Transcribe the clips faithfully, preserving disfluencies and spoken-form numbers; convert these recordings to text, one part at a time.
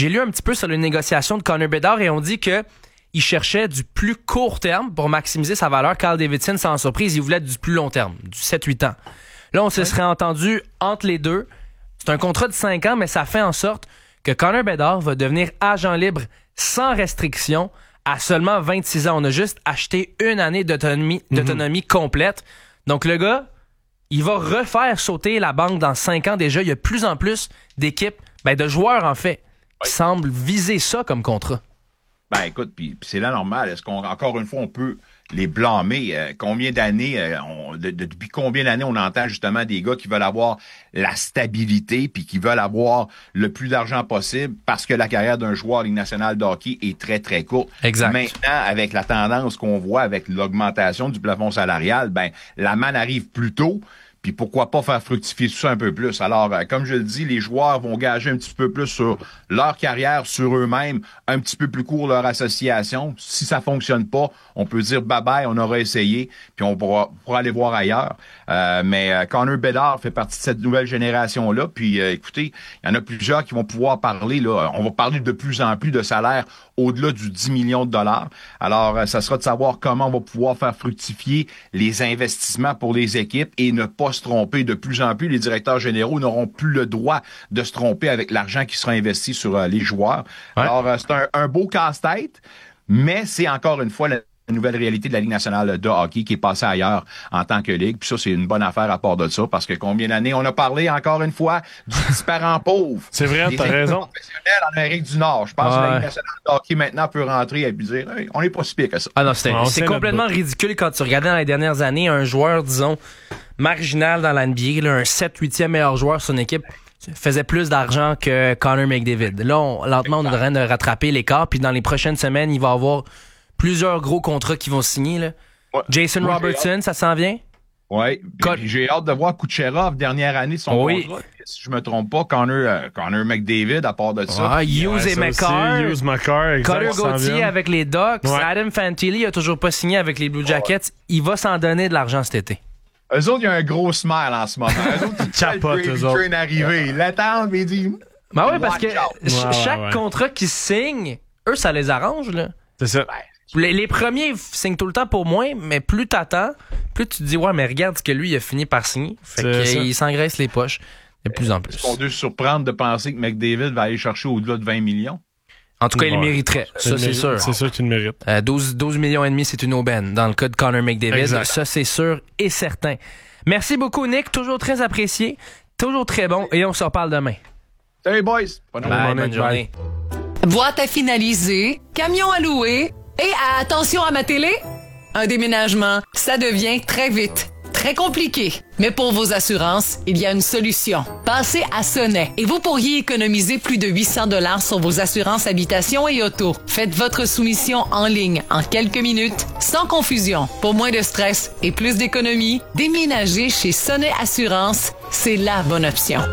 j'ai lu un petit peu sur les négociations de Connor Bedard et on dit que il cherchait du plus court terme pour maximiser sa valeur. Carl Davidson, sans surprise, il voulait du plus long terme, du sept huit ans. Là, on se serait entendu entre les deux. C'est un contrat de cinq ans, mais ça fait en sorte que Connor Bedard va devenir agent libre sans restriction à seulement vingt-six ans. On a juste acheté une année d'autonomie, d'autonomie mm-hmm. complète. Donc, le gars, il va refaire sauter la banque dans cinq ans déjà. Il y a de plus en plus d'équipes, ben de joueurs en fait, qui oui. semblent viser ça comme contrat. Ben écoute, puis c'est là normal. Est-ce qu'on encore une fois on peut les blâmer? Euh, combien d'années, euh, on, de, de, depuis combien d'années on entend justement des gars qui veulent avoir la stabilité puis qui veulent avoir le plus d'argent possible parce que la carrière d'un joueur Ligue nationale de hockey est très très courte. Exact. Maintenant, avec la tendance qu'on voit avec l'augmentation du plafond salarial, ben la manne arrive plus tôt. Puis pourquoi pas faire fructifier tout ça un peu plus. Alors, euh, comme je le dis, les joueurs vont gager un petit peu plus sur leur carrière, sur eux-mêmes, un petit peu plus court leur association. Si ça fonctionne pas, on peut dire bye-bye, on aura essayé, puis on pourra, pourra aller voir ailleurs. Euh, mais euh, Connor Bedard fait partie de cette nouvelle génération-là. Puis euh, écoutez, il y en a plusieurs qui vont pouvoir parler, là. On va parler de plus en plus de salaire au-delà du dix millions de dollars. Alors, euh, ça sera de savoir comment on va pouvoir faire fructifier les investissements pour les équipes et ne pas se tromper. De plus en plus, les directeurs généraux n'auront plus le droit de se tromper avec l'argent qui sera investi sur euh, les joueurs. Ouais. Alors, euh, c'est un, un beau casse-tête, mais c'est encore une fois la nouvelle réalité de la Ligue nationale de hockey qui est passée ailleurs en tant que ligue. Puis ça, c'est une bonne affaire à part de ça, parce que combien d'années on a parlé, encore une fois, du disparent pauvre. C'est vrai, t'as raison. Professionnels en Amérique du Nord. Je pense ouais. que la Ligue nationale de hockey maintenant peut rentrer et puis dire hey, on n'est pas si pire que ça. Ah non, c'est, c'est complètement ridicule quand tu regardais dans les dernières années un joueur, disons, marginal dans l'N B A, là, un sept huitième meilleur joueur sur une équipe, faisait plus d'argent que Connor McDavid. Là, on, lentement, on est en train de rattraper l'écart, puis dans les prochaines semaines, il va y avoir plusieurs gros contrats qui vont signer. Là. Ouais. Jason Moi, Robertson, ça s'en vient? Oui. Co- j'ai hâte de voir Kucherov, dernière année de son oui. contrat. Si je me trompe pas, Connor, euh, Connor McDavid, à part de ça. Ah, Hughes et McCarr. Hughes, McCarr, exact. Connor Gauthier avec les Ducks. Ouais. Adam Fantilli a toujours pas signé avec les Blue Jackets. Ouais. Il va s'en donner de l'argent cet été. Eux autres, il y a un gros smile en ce moment. Eux autres, ils capotent, eux autres. Ils arriver. Ils l'attendent, mais ils disent... Ben oui, parce que ch- ouais, chaque ouais, ouais. contrat qu'ils signent, eux, ça les arrange, là. C'est ça. Ben, Les, les premiers signent tout le temps pour moins, mais plus t'attends, plus tu te dis, ouais, mais regarde ce que lui, il a fini par signer. Fait qu'il s'engraisse les poches de plus en plus. Est-ce qu'on doit se surprendre de penser que McDavid va aller chercher au-delà de vingt millions? En tout cas, il ouais. le mériterait. Ça, c'est sûr. C'est sûr qu'il le mérite. Euh, douze, douze millions et demi, c'est une aubaine dans le cas de Connor McDavid. Exact. Ça, c'est sûr et certain. Merci beaucoup, Nick. Toujours très apprécié. Toujours très bon. Et on se reparle demain. Salut, boys. Bonne journée. Bonne journée. Boîte à finaliser, camion à louer et attention à ma télé. Un déménagement, ça devient très vite, très compliqué. Mais pour vos assurances, il y a une solution. Passez à Sonnet et vous pourriez économiser plus de huit cents dollars sur vos assurances habitation et auto. Faites votre soumission en ligne en quelques minutes, sans confusion. Pour moins de stress et plus d'économie, déménager chez Sonnet Assurance, c'est la bonne option.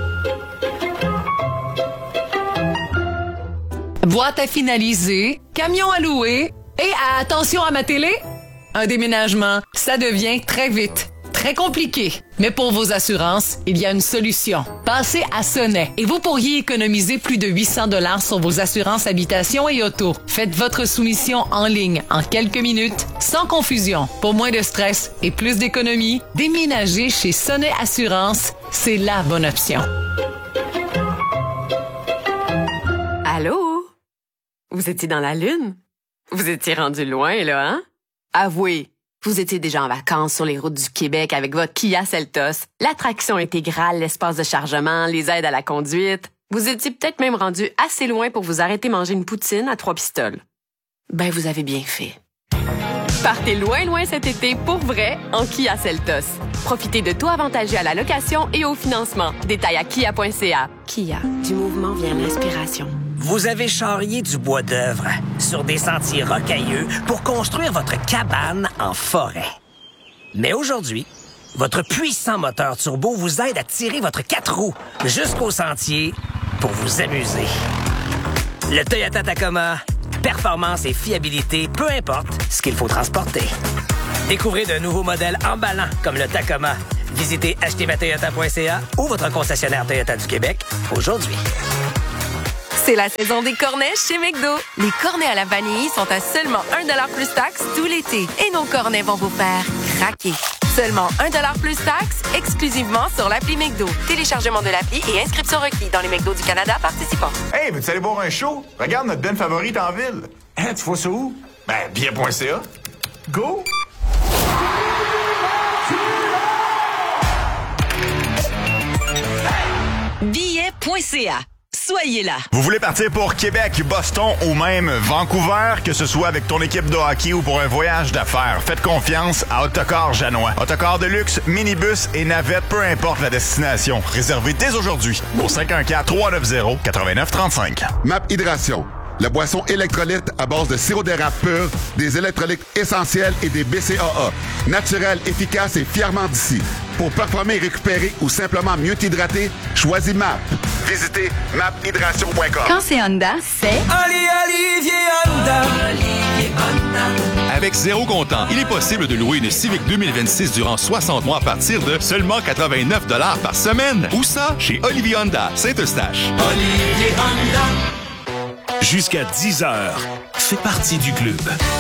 Boîte à finaliser, camion à louer et attention à ma télé. Un déménagement, ça devient très vite, très compliqué. Mais pour vos assurances, il y a une solution. Passez à Sonnet et vous pourriez économiser plus de huit cents dollars sur vos assurances habitation et auto. Faites votre soumission en ligne en quelques minutes, sans confusion. Pour moins de stress et plus d'économie, déménager chez Sonnet Assurance, c'est la bonne option. Allô? Vous étiez dans la Lune? Vous étiez rendu loin, là, hein? Avouez, vous étiez déjà en vacances sur les routes du Québec avec votre Kia Seltos, l'attraction intégrale, l'espace de chargement, les aides à la conduite. Vous étiez peut-être même rendu assez loin pour vous arrêter manger une poutine à trois pistoles. Ben, vous avez bien fait. Partez loin, loin cet été pour vrai en Kia Seltos. Profitez de taux avantagés à la location et au financement. Détails à kia point c a. Kia, du mouvement vient l'inspiration. Vous avez charrié du bois d'œuvre sur des sentiers rocailleux pour construire votre cabane en forêt. Mais aujourd'hui, votre puissant moteur turbo vous aide à tirer votre quatre roues jusqu'au sentier pour vous amuser. Le Toyota Tacoma, performance et fiabilité, peu importe ce qu'il faut transporter. Découvrez de nouveaux modèles emballants comme le Tacoma. Visitez acheter ma toyota point c a ou votre concessionnaire Toyota du Québec aujourd'hui. C'est la saison des cornets chez McDo. Les cornets à la vanille sont à seulement un dollar plus taxe tout l'été. Et nos cornets vont vous faire craquer. Seulement un dollar plus taxe, exclusivement sur l'appli McDo. Téléchargement de l'appli et inscription requis dans les McDo du Canada participants. Hey, veux-tu aller voir un show? Regarde notre band favorite en ville. Hein, tu vois ça où? Ben, billet point c a. Go! billet point c a. Soyez là. Vous voulez partir pour Québec, Boston ou même Vancouver, que ce soit avec ton équipe de hockey ou pour un voyage d'affaires, faites confiance à Autocar Janois. Autocar de luxe, minibus et navette, peu importe la destination. Réservez dès aujourd'hui au cinq un quatre, trois neuf zéro, neuf neuf trois cinq. Map Hydration, la boisson électrolyte à base de sirop d'érable pur, des électrolytes essentiels et des B C A A. Naturel, efficace et fièrement d'ici. Pour performer, récupérer ou simplement mieux t'hydrater, choisis M A P. Visitez map hydration point com. Quand c'est Honda, c'est... Ali Olivier Honda. Olivier Honda. Avec zéro comptant, il est possible de louer une Civic deux mille vingt-six durant soixante mois à partir de seulement quatre-vingt-neuf dollars par semaine. Où ça? Chez Olivier Honda, Saint-Eustache. Olivier Honda. Jusqu'à dix heures, fais partie du club.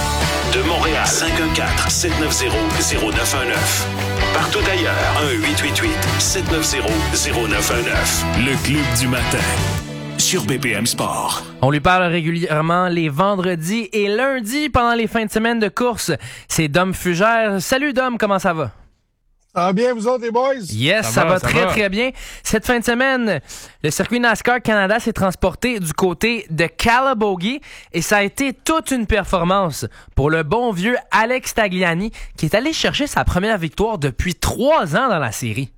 De Montréal, cinq un quatre, sept neuf zéro, zéro neuf un neuf. Partout ailleurs, un huit huit huit, sept neuf zéro, zéro neuf un neuf. Le club du matin, sur B P M Sport. On lui parle régulièrement les vendredis et lundis pendant les fins de semaine de course. C'est Dom Fugère. Salut Dom, comment ça va? Ça va bien, vous autres, les boys? Yes, ça, ça va, va ça très, va. très bien. Cette fin de semaine, le circuit NASCAR Canada s'est transporté du côté de Calabogie et ça a été toute une performance pour le bon vieux Alex Tagliani qui est allé chercher sa première victoire depuis trois ans dans la série.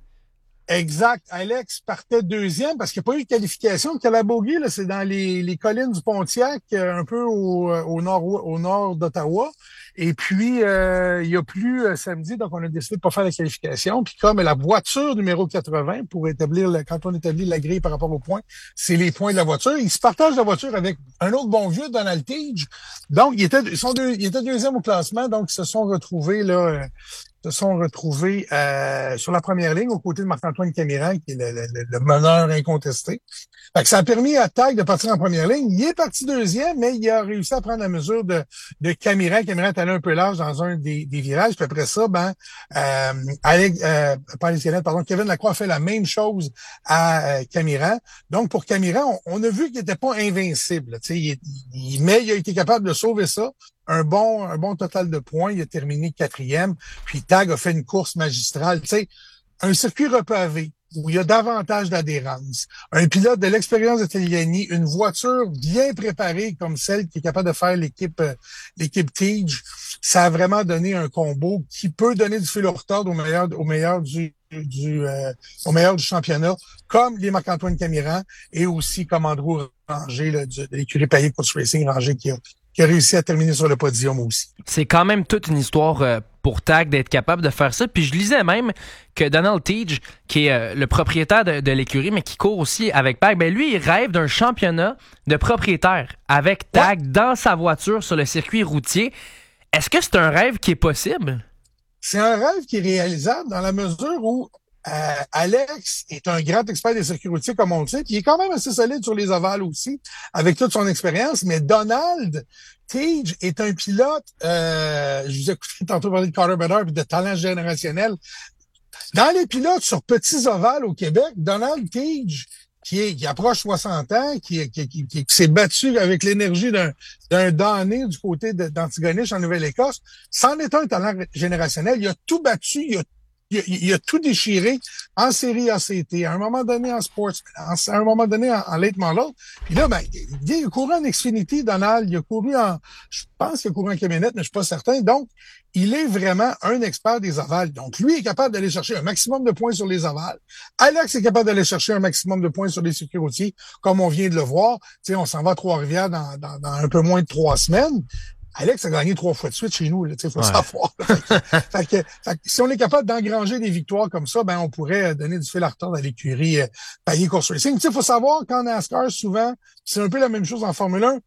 Exact. Alex partait deuxième parce qu'il n'y a pas eu de qualification. Calabogie, là, c'est dans les, les collines du Pontiac, un peu au, au nord, au nord d'Ottawa. Et puis, euh, il y a plus euh, samedi, donc on a décidé de pas faire la qualification. Puis comme la voiture numéro quatre-vingts, pour établir, le, quand on établit la grille par rapport aux points, c'est les points de la voiture. Ils se partagent la voiture avec un autre bon vieux, Donald Tige. Donc, ils étaient, ils sont deux, ils étaient deuxième au classement, donc ils se sont retrouvés là. Euh, se sont retrouvés euh, sur la première ligne aux côtés de Marc-Antoine Camiran, qui est le, le, le meneur incontesté. Fait que ça a permis à Tag de partir en première ligne. Il est parti deuxième, mais il a réussi à prendre la mesure de, de Camiran. Camiran est allé un peu large dans un des, des virages. Puis après ça, ben, euh, Alex, euh, pas Alex, pardon, Kevin Lacroix a fait la même chose à euh, Camiran. Donc, pour Camiran, on, on a vu qu'il n'était pas invincible. Tu sais, il, il, mais il a été capable de sauver ça. Un bon, un bon total de points. Il a terminé quatrième. Puis Tag a fait une course magistrale. Tu sais, un circuit repavé où il y a davantage d'adhérence. Un pilote de l'expérience de Tagliani, une voiture bien préparée comme celle qui est capable de faire l'équipe, euh, l'équipe Tige. Ça a vraiment donné un combo qui peut donner du fil au retard au meilleur, au meilleur du, du, euh, au meilleur du championnat, comme les Marc-Antoine Camiran et aussi comme Andrew Ranger, là, de l'écurie Payet Course Racing, Ranger qui a qui a réussi à terminer sur le podium aussi. C'est quand même toute une histoire euh, pour Tag d'être capable de faire ça. Puis je lisais même que Donald Tige, qui est euh, le propriétaire de, de l'écurie, mais qui court aussi avec Tag, ben lui, il rêve d'un championnat de propriétaire avec Tag ouais. dans sa voiture sur le circuit routier. Est-ce que c'est un rêve qui est possible? C'est un rêve qui est réalisable dans la mesure où Euh, Alex est un grand expert des circuits routiers, comme on le sait, puis il est quand même assez solide sur les ovales aussi, avec toute son expérience. Mais Donald Tige est un pilote, euh, je vous ai écouté tantôt parler de Carter Bedard puis de talent générationnel. Dans les pilotes sur petits ovales au Québec, Donald Tige, qui est qui approche soixante ans, qui, qui, qui, qui, qui s'est battu avec l'énergie d'un d'un damné du côté de, d'Antigonish en Nouvelle-Écosse, c'en est un talent générationnel. Il a tout battu, il a Il a, il a tout déchiré en série A C T, à un moment donné en sports, à un moment donné en, en late model. Puis là, ben, il, il a couru en Xfinity, Donald. Il a couru en, je pense qu'il a couru en camionnette, mais je suis pas certain. Donc, il est vraiment un expert des ovales. Donc, lui est capable d'aller chercher un maximum de points sur les ovales. Alex est capable d'aller chercher un maximum de points sur les circuits routiers, comme on vient de le voir. Tu sais, on s'en va à Trois-Rivières dans, dans, dans un peu moins de trois semaines. Alex a gagné trois fois de suite chez nous, il faut ouais. savoir. fait que, fait que, fait que, si on est capable d'engranger des victoires comme ça, ben on pourrait donner du fil à retordre à l'écurie euh, Payet Course Racing. Il faut savoir qu'en NASCAR, souvent, c'est un peu la même chose en Formule un.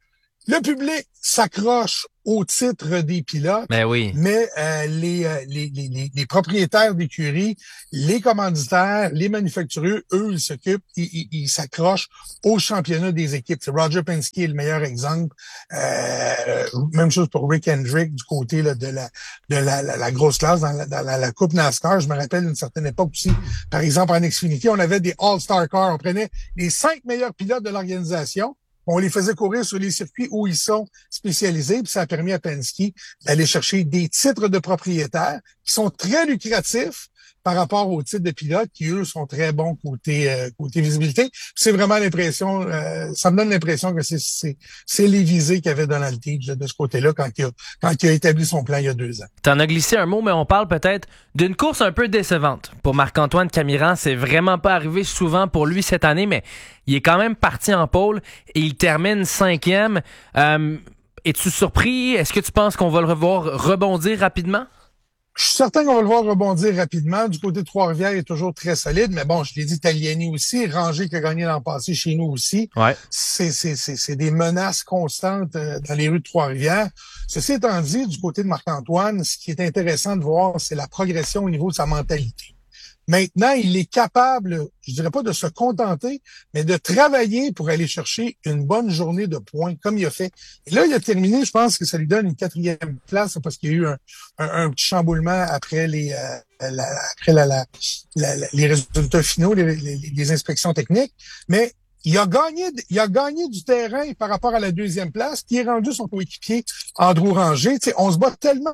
Le public s'accroche au titre des pilotes, ben oui. mais euh, les, euh, les, les, les, les propriétaires d'écuries, les commanditaires, les manufacturiers, eux, ils s'occupent, ils, ils, ils s'accrochent au championnat des équipes. C'est Roger Penske est le meilleur exemple. Euh, même chose pour Rick Hendrick du côté là, de la de la, la, la grosse classe dans, la, dans la, la Coupe NASCAR. Je me rappelle d'une certaine époque aussi, par exemple en Xfinity, on avait des All-Star Cars. On prenait les cinq meilleurs pilotes de l'organisation. On les faisait courir sur les circuits où ils sont spécialisés, puis ça a permis à Penske d'aller chercher des titres de propriétaires qui sont très lucratifs par rapport aux titres de pilotes qui, eux, sont très bons côté euh, côté visibilité. C'est vraiment l'impression, euh, ça me donne l'impression que c'est c'est, c'est les visées qu'avait Donald Teach de ce côté-là quand il, a, quand il a établi son plan il y a deux ans. T'en as glissé un mot, mais on parle peut-être d'une course un peu décevante. Pour Marc-Antoine Camiran, c'est vraiment pas arrivé souvent pour lui cette année, mais il est quand même parti en pôle et il termine cinquième. Euh, es-tu surpris? Est-ce que tu penses qu'on va le revoir rebondir rapidement? Je suis certain qu'on va le voir rebondir rapidement. Du côté de Trois-Rivières, il est toujours très solide. Mais bon, je l'ai dit, Tagliani aussi, Rangé qui a gagné l'an passé chez nous aussi. Ouais. C'est, c'est, c'est, c'est des menaces constantes euh, dans les rues de Trois-Rivières. Ceci étant dit, du côté de Marc-Antoine, ce qui est intéressant de voir, c'est la progression au niveau de sa mentalité. Maintenant, il est capable, je dirais pas de se contenter, mais de travailler pour aller chercher une bonne journée de points, comme il a fait. Et là, il a terminé, je pense que ça lui donne une quatrième place, parce qu'il y a eu un, un, un petit chamboulement après les euh, la, après la, la, la, la, les résultats finaux, les, les, les inspections techniques. Mais il a gagné, il a gagné du terrain par rapport à la deuxième place, qui est rendu son coéquipier Andrew Rangé. Tu sais, on se bat tellement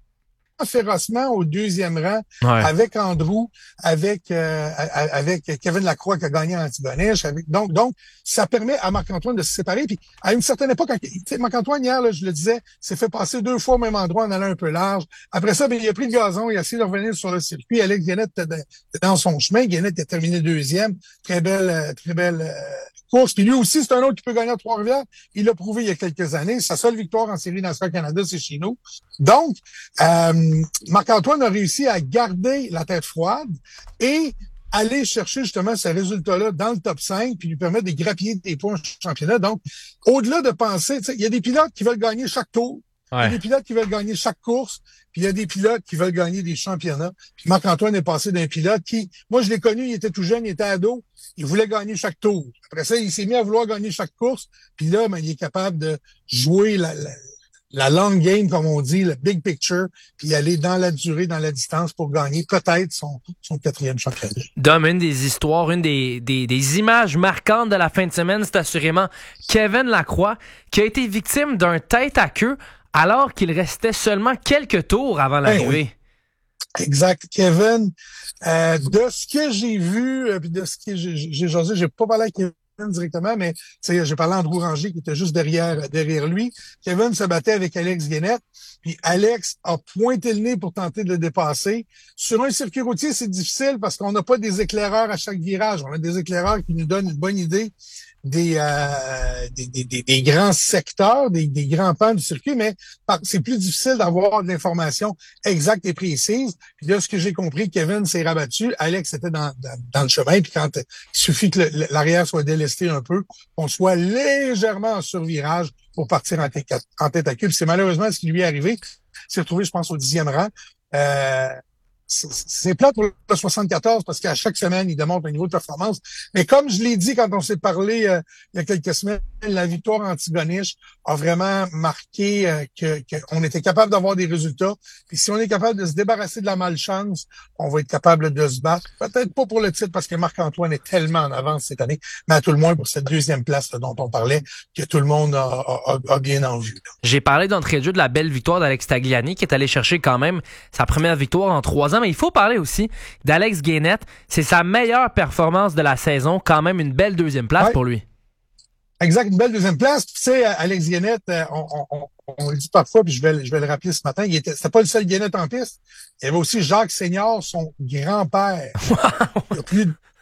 férocement au deuxième rang, ouais, avec Andrew, avec euh, avec Kevin Lacroix qui a gagné en Antigonish. Avec, donc, donc, ça permet à Marc-Antoine de se séparer. Puis à une certaine époque, quand, Marc-Antoine, hier, là, je le disais, s'est fait passer deux fois au même endroit en allant un peu large. Après ça, ben, il a pris le gazon, il a essayé de revenir sur le circuit. Alex Guénette était dans son chemin. Guénette a terminé deuxième. Très belle, très belle euh, course. Puis lui aussi, c'est un autre qui peut gagner à Trois-Rivières. Il l'a prouvé il y a quelques années. Sa seule victoire en série NASCAR Canada, c'est chez nous. Donc, euh, Marc-Antoine a réussi à garder la tête froide et aller chercher justement ce résultat-là dans le top cinq puis lui permettre de grappiller des points au championnat. Donc, au-delà de penser, il y a des pilotes qui veulent gagner chaque tour, il ouais, y a des pilotes qui veulent gagner chaque course, puis il y a des pilotes qui veulent gagner des championnats. Puis Marc-Antoine est passé d'un pilote qui, moi je l'ai connu, il était tout jeune, il était ado, il voulait gagner chaque tour. Après ça, il s'est mis à vouloir gagner chaque course, puis là, ben, il est capable de jouer la, la la long game, comme on dit, le big picture, puis aller dans la durée, dans la distance pour gagner peut-être son, son quatrième championnat. Dom, une des histoires, une des, des, des images marquantes de la fin de semaine, c'est assurément Kevin Lacroix, qui a été victime d'un tête-à-queue alors qu'il restait seulement quelques tours avant l'arrivée. Oui. Exact. Kevin, euh, de ce que j'ai vu, puis de ce que j'ai, j'ai jasé, j'ai pas parlé avec Kevin directement, mais j'ai parlé à Andrew Rangé qui était juste derrière derrière lui. Kevin se battait avec Alex Guénette, puis Alex a pointé le nez pour tenter de le dépasser. Sur un circuit routier, c'est difficile parce qu'on n'a pas des éclaireurs à chaque virage. On a des éclaireurs qui nous donnent une bonne idée des, euh, des, des, des, des grands secteurs, des, des grands pans du circuit, mais c'est plus difficile d'avoir de l'information exacte et précise. Puis là, ce que j'ai compris, Kevin s'est rabattu, Alex était dans, dans, dans le chemin, puis quand il suffit que le, l'arrière soit délesté un peu, qu'on soit légèrement en survirage pour partir en tête, en tête à queue. Puis c'est malheureusement ce qui lui est arrivé. Il s'est retrouvé, je pense, au dixième rang. Euh, C'est, c'est plate pour le soixante-quatorze parce qu'à chaque semaine, il démontre un niveau de performance. Mais comme je l'ai dit quand on s'est parlé euh, il y a quelques semaines, la victoire Antigonish a vraiment marqué euh, que, que on était capable d'avoir des résultats. Puis si on est capable de se débarrasser de la malchance, on va être capable de se battre. Peut-être pas pour le titre parce que Marc-Antoine est tellement en avance cette année, mais à tout le moins pour cette deuxième place là, dont on parlait, que tout le monde a, a, a bien en vue. Là. J'ai parlé d'entrée de jeu de la belle victoire d'Alex Tagliani qui est allé chercher quand même sa première victoire en trois ans. Mais il faut parler aussi d'Alex Guénette. C'est sa meilleure performance de la saison. Quand même une belle deuxième place ouais. pour lui. Exact, une belle deuxième place. Tu sais, Alex Guénette, on, on, on le dit parfois, puis je vais, je vais le rappeler ce matin, il était, c'était pas le seul Guénette en piste. Il y avait aussi Jacques Senior, son grand-père. il, y a plus,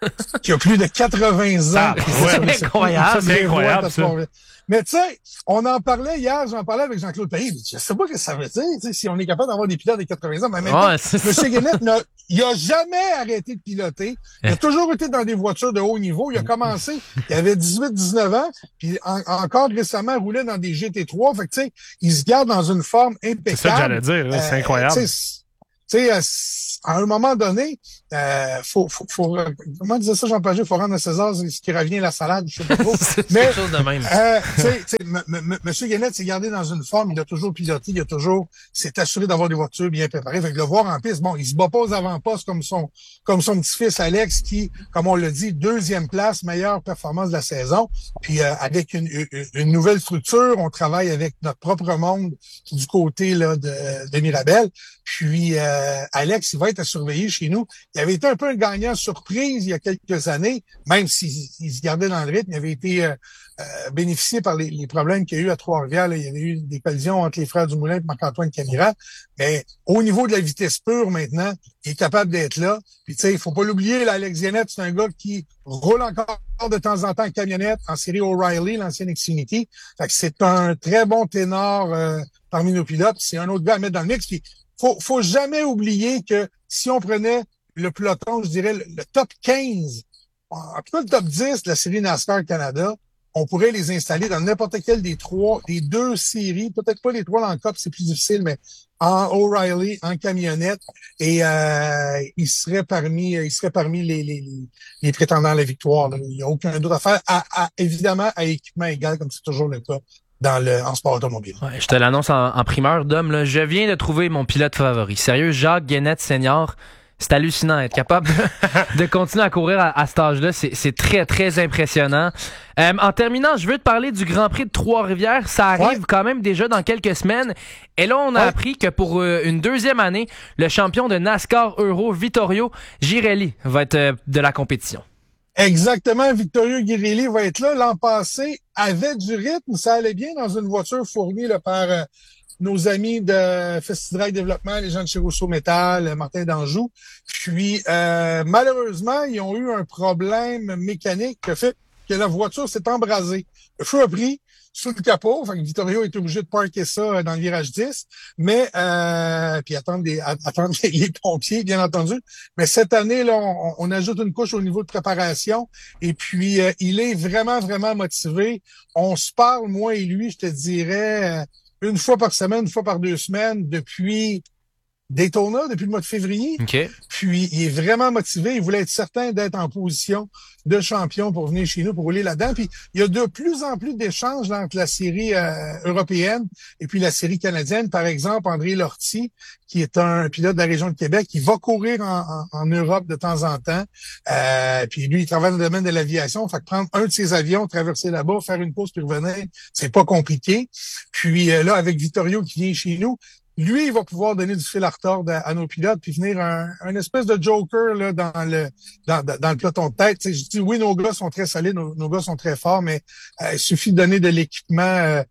qui a plus de quatre-vingts ans. Ah, ouais, c'est incroyable. C'est incroyable, ça. Mais tu sais, on en parlait hier, j'en parlais avec Jean-Claude Payet. Je sais pas ce que ça veut dire, tu sais, si on est capable d'avoir des pilotes de quatre-vingts ans. Mais même ouais, temps, M. Guénette, n'a, il a jamais arrêté de piloter. Il a toujours été dans des voitures de haut niveau. Il a commencé, il avait dix-huit dix-neuf ans, puis en, encore récemment roulait dans des G T trois. Fait que tu sais, il se garde dans une forme impeccable. C'est ça que j'allais dire, là, c'est euh, incroyable. Tu sais, euh, à un moment donné, euh, faut, faut, faut, comment disait ça, Jean Pagé, faut rendre à César ce qui revient à la salade, je sais pas trop. c'est Mais, quelque chose de même. Euh, tu sais, m- m- M. Guénette s'est gardé dans une forme, il a toujours piloté, il a toujours, s'est assuré d'avoir des voitures bien préparées. Fait que le voir en piste, bon, il se bat pas aux avant-postes comme son, comme son petit-fils Alex qui, comme on l'a dit, deuxième place, meilleure performance de la saison. Puis, euh, avec une, une, une nouvelle structure, on travaille avec notre propre monde du côté, là, de, de Mirabel. Puis, euh, Alex, il va être à surveiller chez nous. Il avait été un peu un gagnant surprise il y a quelques années, même s'il il se gardait dans le rythme. Il avait été euh, euh, bénéficié par les, les problèmes qu'il y a eu à Trois-Rivières. Là. Il y avait eu des collisions entre les frères Dumoulin et Marc-Antoine Camira. Mais au niveau de la vitesse pure maintenant, il est capable d'être là. Puis tu sais, il faut pas l'oublier, là, Alex Guénette, c'est un gars qui roule encore de temps en temps en camionnette en série O'Reilly, l'ancienne Xfinity. Fait que c'est un très bon ténor euh, parmi nos pilotes. C'est un autre gars à mettre dans le mix. Puis faut, faut jamais oublier que si on prenait le peloton, je dirais le, le top quinze, en tout cas le top dix de la série NASCAR Canada, on pourrait les installer dans n'importe quelle des trois, des deux séries, peut-être pas les trois dans le Cup, c'est plus difficile, mais en O'Reilly, en camionnette, et euh, ils seraient parmi, ils seraient parmi les, les, les prétendants à la victoire. Là. Il n'y a aucun doute à faire, à, à, évidemment à équipement égal, comme c'est toujours le cas dans le en sport automobile. Ouais, je te l'annonce en, en primeur, Dom, là, je viens de trouver mon pilote favori. Sérieux, Jacques Guénette Senior. C'est hallucinant. Être capable de, de continuer à courir à, à cet âge-là, c'est, c'est très, très impressionnant. Euh, en terminant, je veux te parler du Grand Prix de Trois-Rivières. Ça arrive ouais. quand même déjà dans quelques semaines. Et là, on a ouais. appris que pour euh, une deuxième année, le champion de NASCAR Euro, Vittorio Girelli, va être euh, de la compétition. Exactement, Vittorio Girelli va être là. L'an passé, avait du rythme, ça allait bien dans une voiture fournie là, par euh, nos amis de Festidrag Développement, les gens de chez Rousseau Métal, Martin d'Anjou. Puis, euh, malheureusement, ils ont eu un problème mécanique qui a fait que la voiture s'est embrasée. Le feu a pris sous le capot, fait que Vittorio est obligé de parker ça dans le virage dix, mais euh, puis attendre, des, attendre les pompiers, bien entendu. Mais cette année, là, on, on ajoute une couche au niveau de préparation, et puis euh, il est vraiment, vraiment motivé. On se parle, moi et lui, je te dirais, une fois par semaine, une fois par deux semaines, depuis Daytona, depuis le mois de février. Okay. Puis, il est vraiment motivé. Il voulait être certain d'être en position de champion pour venir chez nous, pour rouler là-dedans. Puis, il y a de plus en plus d'échanges entre la série euh, européenne et puis la série canadienne. Par exemple, André Lortie, qui est un pilote de la région de Québec, qui va courir en, en, en Europe de temps en temps. Euh, puis, lui, il travaille dans le domaine de l'aviation. Fait que prendre un de ses avions, traverser là-bas, faire une pause puis revenir, c'est pas compliqué. Puis, euh, là, avec Vittorio qui vient chez nous, lui, il va pouvoir donner du fil à retordre à, à nos pilotes puis venir un, un espèce de joker là dans le dans, dans le peloton de tête. T'sais, je dis oui, nos gars sont très solides, nos, nos gars sont très forts, mais euh, il suffit de donner de l'équipement euh,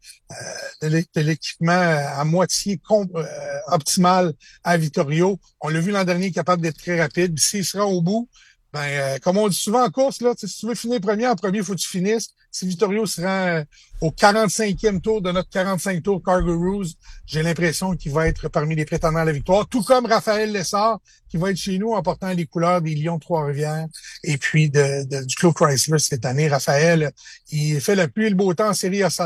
de, de l'équipement à moitié comp, euh, optimal à Vittorio. On l'a vu l'an dernier, capable d'être très rapide. Puis s'il sera au bout, ben euh, comme on dit souvent en course, là, si tu veux finir premier, en premier, il faut que tu finisses. Si Vittorio se rend euh, au quarante-cinquième tour de notre quarante-cinq tours Cargo j'ai l'impression qu'il va être parmi les prétendants à la victoire, tout comme Raphaël Lessard, qui va être chez nous en portant les couleurs des Lions de Trois-Rivières et puis de, de, du Claude Chrysler cette année. Raphaël, il fait la pluie et le beau temps en série A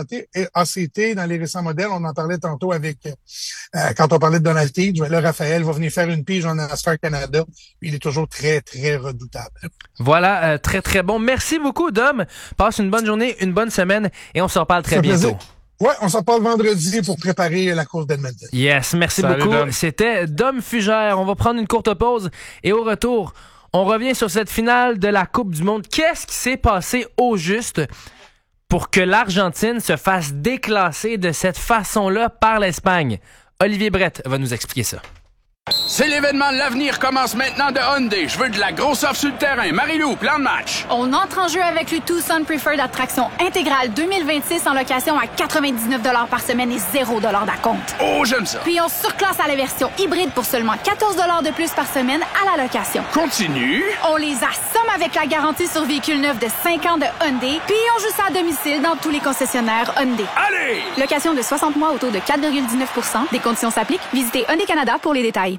C T dans les récents modèles. On en parlait tantôt avec euh, quand on parlait de Donald Tige. Là, Raphaël va venir faire une pige en NASCAR Canada. Il est toujours très, très redoutable. Voilà, euh, très, très bon. Merci beaucoup, Dom. Passe une bonne journée, une bonne semaine et on se reparle très bientôt. Ouais, on s'en parle vendredi pour préparer la course d'Edmonton. Yes, merci Salut, beaucoup. Dom. C'était Dom Fugère. On va prendre une courte pause et au retour, on revient sur cette finale de la Coupe du Monde. Qu'est-ce qui s'est passé au juste pour que l'Argentine se fasse déclasser de cette façon-là par l'Espagne? Olivier Brett va nous expliquer ça. C'est l'événement de l'avenir commence maintenant de Hyundai. Je veux de la grosse offre sur le terrain. Marie-Lou, plan de match. On entre en jeu avec le Tucson Preferred à traction intégrale deux mille vingt-six en location à quatre-vingt-dix-neuf dollars par semaine et zéro dollars d'acompte. Oh, j'aime ça. Puis on surclasse à la version hybride pour seulement quatorze dollars de plus par semaine à la location. Continue. On les assomme avec la garantie sur véhicule neuf de cinq ans de Hyundai. Puis on joue ça à domicile dans tous les concessionnaires Hyundai. Allez! Location de soixante mois au taux de quatre virgule dix-neuf pour cent. Des conditions s'appliquent. Visitez Hyundai Canada pour les détails.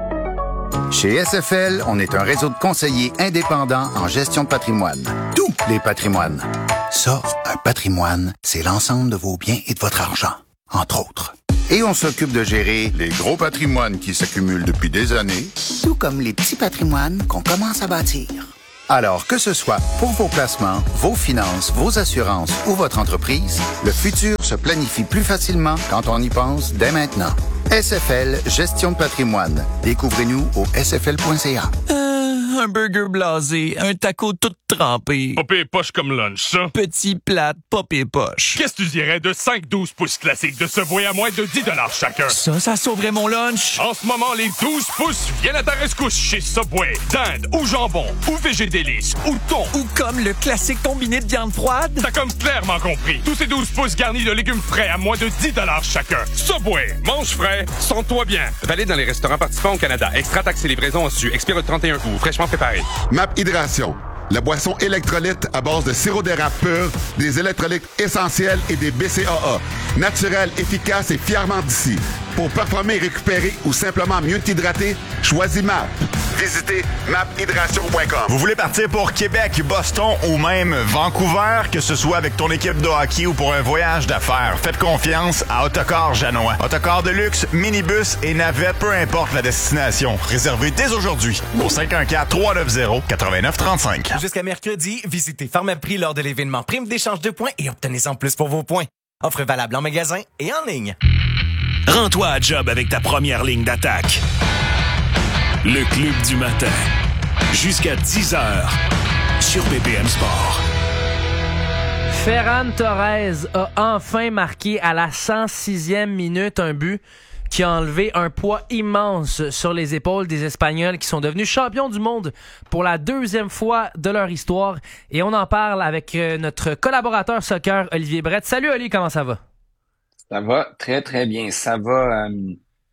Chez S F L, on est un réseau de conseillers indépendants en gestion de patrimoine. Tous les patrimoines. Ça, un patrimoine, c'est l'ensemble de vos biens et de votre argent, entre autres. Et on s'occupe de gérer les gros patrimoines qui s'accumulent depuis des années, tout comme les petits patrimoines qu'on commence à bâtir. Alors, que ce soit pour vos placements, vos finances, vos assurances ou votre entreprise, le futur se planifie plus facilement quand on y pense dès maintenant. S F L, gestion de patrimoine. Découvrez-nous au s f l point c a. Euh, un burger blasé, un taco tout trempé. Pas pire poche comme lunch, ça. Petit plate, pas pire poche. Qu'est-ce que tu dirais de cinq douze pouces classiques de Subway à moins de dix dollars chacun? Ça, ça sauverait mon lunch. En ce moment, les douze pouces viennent à ta rescousse chez Subway. Dinde ou jambon, ou végé délice, ou thon. Ou comme le classique combiné de viande froide. T'as comme clairement compris. Tous ces douze pouces garnis de légumes frais à moins de dix dollars chacun. Subway, mange frais, sens-toi bien. Valide dans les restaurants participants au Canada. Extra taxe et livraison en su. Expire le trente et un août. Fraîchement préparé. M A P Hydration. La boisson électrolyte à base de sirop d'érable pur, des électrolytes essentiels et des B C A A. Naturel, efficace et fièrement d'ici. Pour performer, récupérer ou simplement mieux t'hydrater, choisis M A P. Visitez map hydration point com. Vous voulez partir pour Québec, Boston ou même Vancouver, que ce soit avec ton équipe de hockey ou pour un voyage d'affaires, faites confiance à Autocar Janois. Autocar de luxe, minibus et navette, peu importe la destination. Réservez dès aujourd'hui au cinq un quatre, trois neuf zéro, neuf neuf trois cinq. Jusqu'à mercredi, visitez Pharmaprix lors de l'événement Prime d'échange de points et obtenez en plus pour vos points. Offre valable en magasin et en ligne. Rends-toi à job avec ta première ligne d'attaque. Le Club du matin. Jusqu'à dix heures sur B P M Sport. Ferran Torres a enfin marqué à la cent sixième minute un but qui a enlevé un poids immense sur les épaules des Espagnols qui sont devenus champions du monde pour la deuxième fois de leur histoire. Et on en parle avec notre collaborateur soccer, Olivier Brett. Salut Oli, comment ça va? Ça va très, très bien. Ça va euh,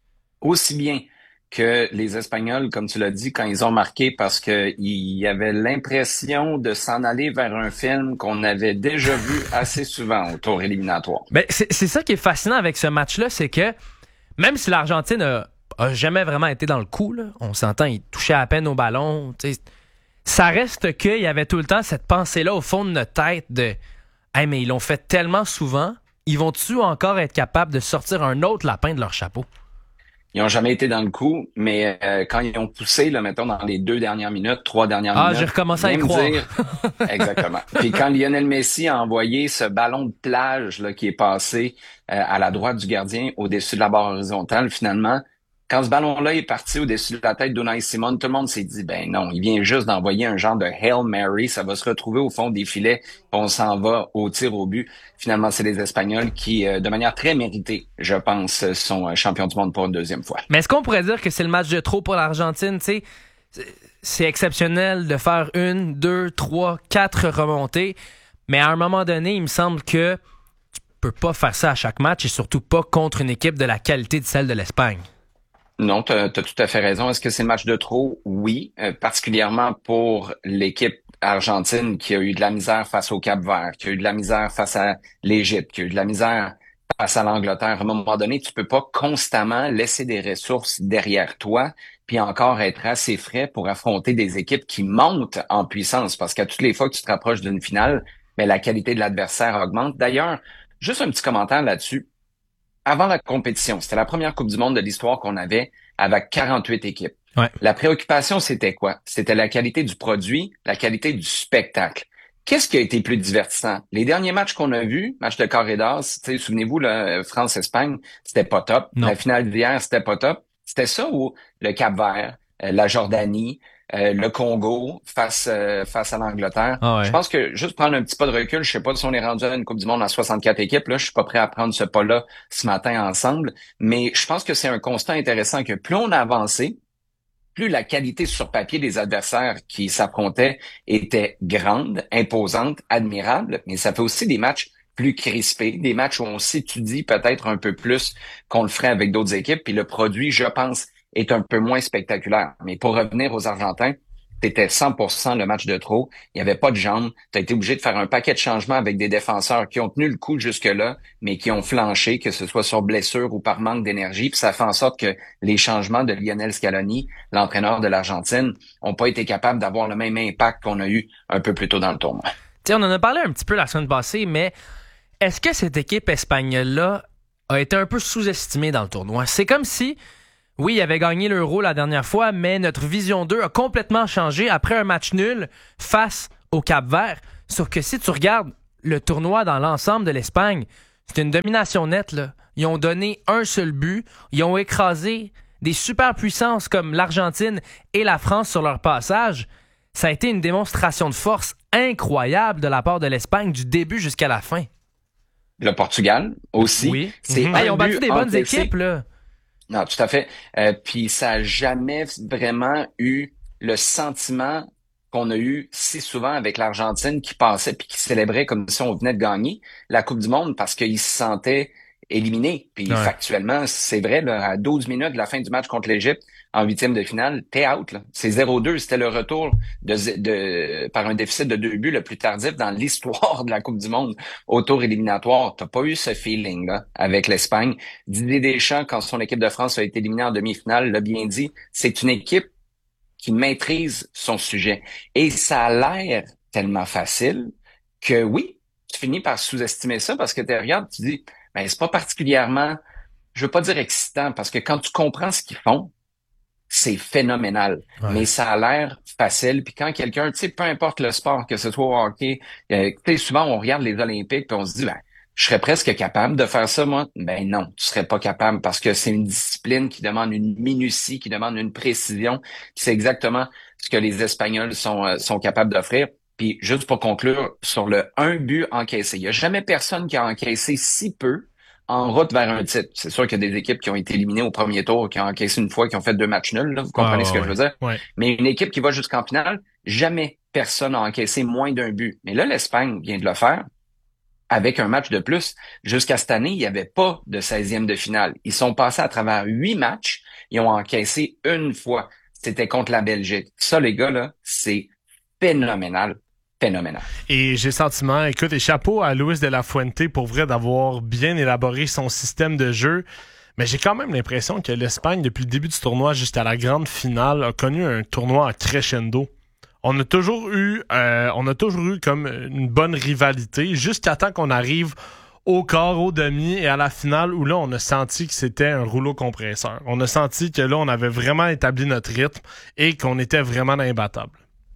aussi bien que les Espagnols, comme tu l'as dit, quand ils ont marqué, parce qu'il y avait l'impression de s'en aller vers un film qu'on avait déjà vu assez souvent au tour éliminatoire. Ben, c'est, c'est ça qui est fascinant avec ce match-là, c'est que même si l'Argentine a, a jamais vraiment été dans le coup, là, on s'entend, ils touchaient à peine au ballon, t'sais, ça reste qu'il y avait tout le temps cette pensée-là au fond de notre tête de « Hey, mais ils l'ont fait tellement souvent, ils vont-tu encore être capables de sortir un autre lapin de leur chapeau? » Ils n'ont jamais été dans le coup, mais euh, quand ils ont poussé, là, mettons, dans les deux dernières minutes, trois dernières ah, minutes... Ah, j'ai recommencé à y croire. Dire... Exactement. Puis quand Lionel Messi a envoyé ce ballon de plage là, qui est passé euh, à la droite du gardien au-dessus de la barre horizontale, finalement, quand ce ballon-là est parti au-dessus de la tête d'Unai Simon, tout le monde s'est dit, ben non, il vient juste d'envoyer un genre de Hail Mary, ça va se retrouver au fond des filets, on s'en va au tir au but. Finalement, c'est les Espagnols qui, de manière très méritée, je pense, sont champions du monde pour une deuxième fois. Mais est-ce qu'on pourrait dire que c'est le match de trop pour l'Argentine? Tu sais, c'est exceptionnel de faire une, deux, trois, quatre remontées, mais à un moment donné, il me semble que tu peux pas faire ça à chaque match et surtout pas contre une équipe de la qualité de celle de l'Espagne. Non, tu as tout à fait raison. Est-ce que c'est le match de trop? Oui, euh, particulièrement pour l'équipe argentine qui a eu de la misère face au Cap-Vert, qui a eu de la misère face à l'Égypte, qui a eu de la misère face à l'Angleterre. À un moment donné, tu peux pas constamment laisser des ressources derrière toi puis encore être assez frais pour affronter des équipes qui montent en puissance parce qu'à toutes les fois que tu te rapproches d'une finale, mais la qualité de l'adversaire augmente. D'ailleurs, juste un petit commentaire là-dessus. Avant la compétition, c'était la première Coupe du monde de l'histoire qu'on avait avec quarante-huit équipes. Ouais. La préoccupation, c'était quoi? C'était la qualité du produit, la qualité du spectacle. Qu'est-ce qui a été plus divertissant? Les derniers matchs qu'on a vus, match de corridors, souvenez-vous, là, France-Espagne, c'était pas top. Non. La finale d'hier, c'était pas top. C'était ça ou le Cap-Vert, euh, la Jordanie, euh, le Congo face euh, face à l'Angleterre. Ah ouais. Je pense que juste prendre un petit pas de recul, je sais pas si on est rendu à une Coupe du Monde à soixante-quatre équipes, là, je suis pas prêt à prendre ce pas-là ce matin ensemble, mais je pense que c'est un constat intéressant que plus on a avancé, plus la qualité sur papier des adversaires qui s'affrontaient était grande, imposante, admirable, mais ça fait aussi des matchs plus crispés, des matchs où on s'étudie peut-être un peu plus qu'on le ferait avec d'autres équipes, puis le produit, je pense, est un peu moins spectaculaire. Mais pour revenir aux Argentins, c'était cent pour cent le match de trop. Il n'y avait pas de jambes. Tu as été obligé de faire un paquet de changements avec des défenseurs qui ont tenu le coup jusque-là, mais qui ont flanché, que ce soit sur blessure ou par manque d'énergie. Puis ça fait en sorte que les changements de Lionel Scaloni, l'entraîneur de l'Argentine, n'ont pas été capables d'avoir le même impact qu'on a eu un peu plus tôt dans le tournoi. T'sais, on en a parlé un petit peu la semaine passée, mais est-ce que cette équipe espagnole-là a été un peu sous-estimée dans le tournoi? C'est comme si, oui, il avait gagné l'Euro la dernière fois, mais notre vision d'eux a complètement changé après un match nul face au Cap-Vert. Sauf que si tu regardes le tournoi dans l'ensemble de l'Espagne, c'est une domination nette, là. Ils ont donné un seul but, ils ont écrasé des superpuissances comme l'Argentine et la France sur leur passage. Ça a été une démonstration de force incroyable de la part de l'Espagne du début jusqu'à la fin. Le Portugal aussi. Oui. C'est mm-hmm. Hey, ils ont battu des bonnes encaissé. équipes, là. Non, tout à fait. Euh, puis ça a jamais vraiment eu le sentiment qu'on a eu si souvent avec l'Argentine qui passait puis qui célébrait comme si on venait de gagner la Coupe du Monde parce qu'ils se sentaient éliminés. Puis ouais. Factuellement, c'est vrai, là, à douze minutes de la fin du match contre l'Égypte, en huitième de finale, t'es out, là. C'est zéro deux. C'était le retour de, de par un déficit de deux buts le plus tardif dans l'histoire de la Coupe du Monde au tour éliminatoire. T'as pas eu ce feeling-là avec l'Espagne. Didier Deschamps, quand son équipe de France a été éliminée en demi-finale, l'a bien dit, c'est une équipe qui maîtrise son sujet. Et ça a l'air tellement facile que oui, tu finis par sous-estimer ça parce que tu regardes, tu dis, ben c'est pas particulièrement, je veux pas dire excitant, parce que quand tu comprends ce qu'ils font, c'est phénoménal. Ouais. Mais ça a l'air facile. Puis quand quelqu'un, tu sais, peu importe le sport, que ce soit au hockey, euh, tu sais, souvent on regarde les Olympiques puis on se dit, ben, je serais presque capable de faire ça, moi. Ben non, tu serais pas capable parce que c'est une discipline qui demande une minutie, qui demande une précision. C'est exactement ce que les Espagnols sont, euh, sont capables d'offrir. Puis juste pour conclure, sur le un but encaissé, il n'y a jamais personne qui a encaissé si peu en route vers un titre. C'est sûr qu'il y a des équipes qui ont été éliminées au premier tour, qui ont encaissé une fois, qui ont fait deux matchs nuls. Là, vous comprenez ah, ce que ouais, je veux dire? Ouais. Mais une équipe qui va jusqu'en finale, jamais personne n'a encaissé moins d'un but. Mais là, l'Espagne vient de le faire avec un match de plus. Jusqu'à cette année, il n'y avait pas de seizième de finale. Ils sont passés à travers huit matchs. Ils ont encaissé une fois. C'était contre la Belgique. Ça, les gars, là, c'est phénoménal. Phénoménal. Et j'ai le sentiment, écoute, et chapeau à Luis de la Fuente pour vrai d'avoir bien élaboré son système de jeu. Mais j'ai quand même l'impression que l'Espagne, depuis le début du tournoi jusqu'à la grande finale, a connu un tournoi en crescendo. On a toujours eu, euh, on a toujours eu comme une bonne rivalité jusqu'à temps qu'on arrive au quart, au demi et à la finale où là, on a senti que c'était un rouleau compresseur. On a senti que là, on avait vraiment établi notre rythme et qu'on était vraiment imbattable.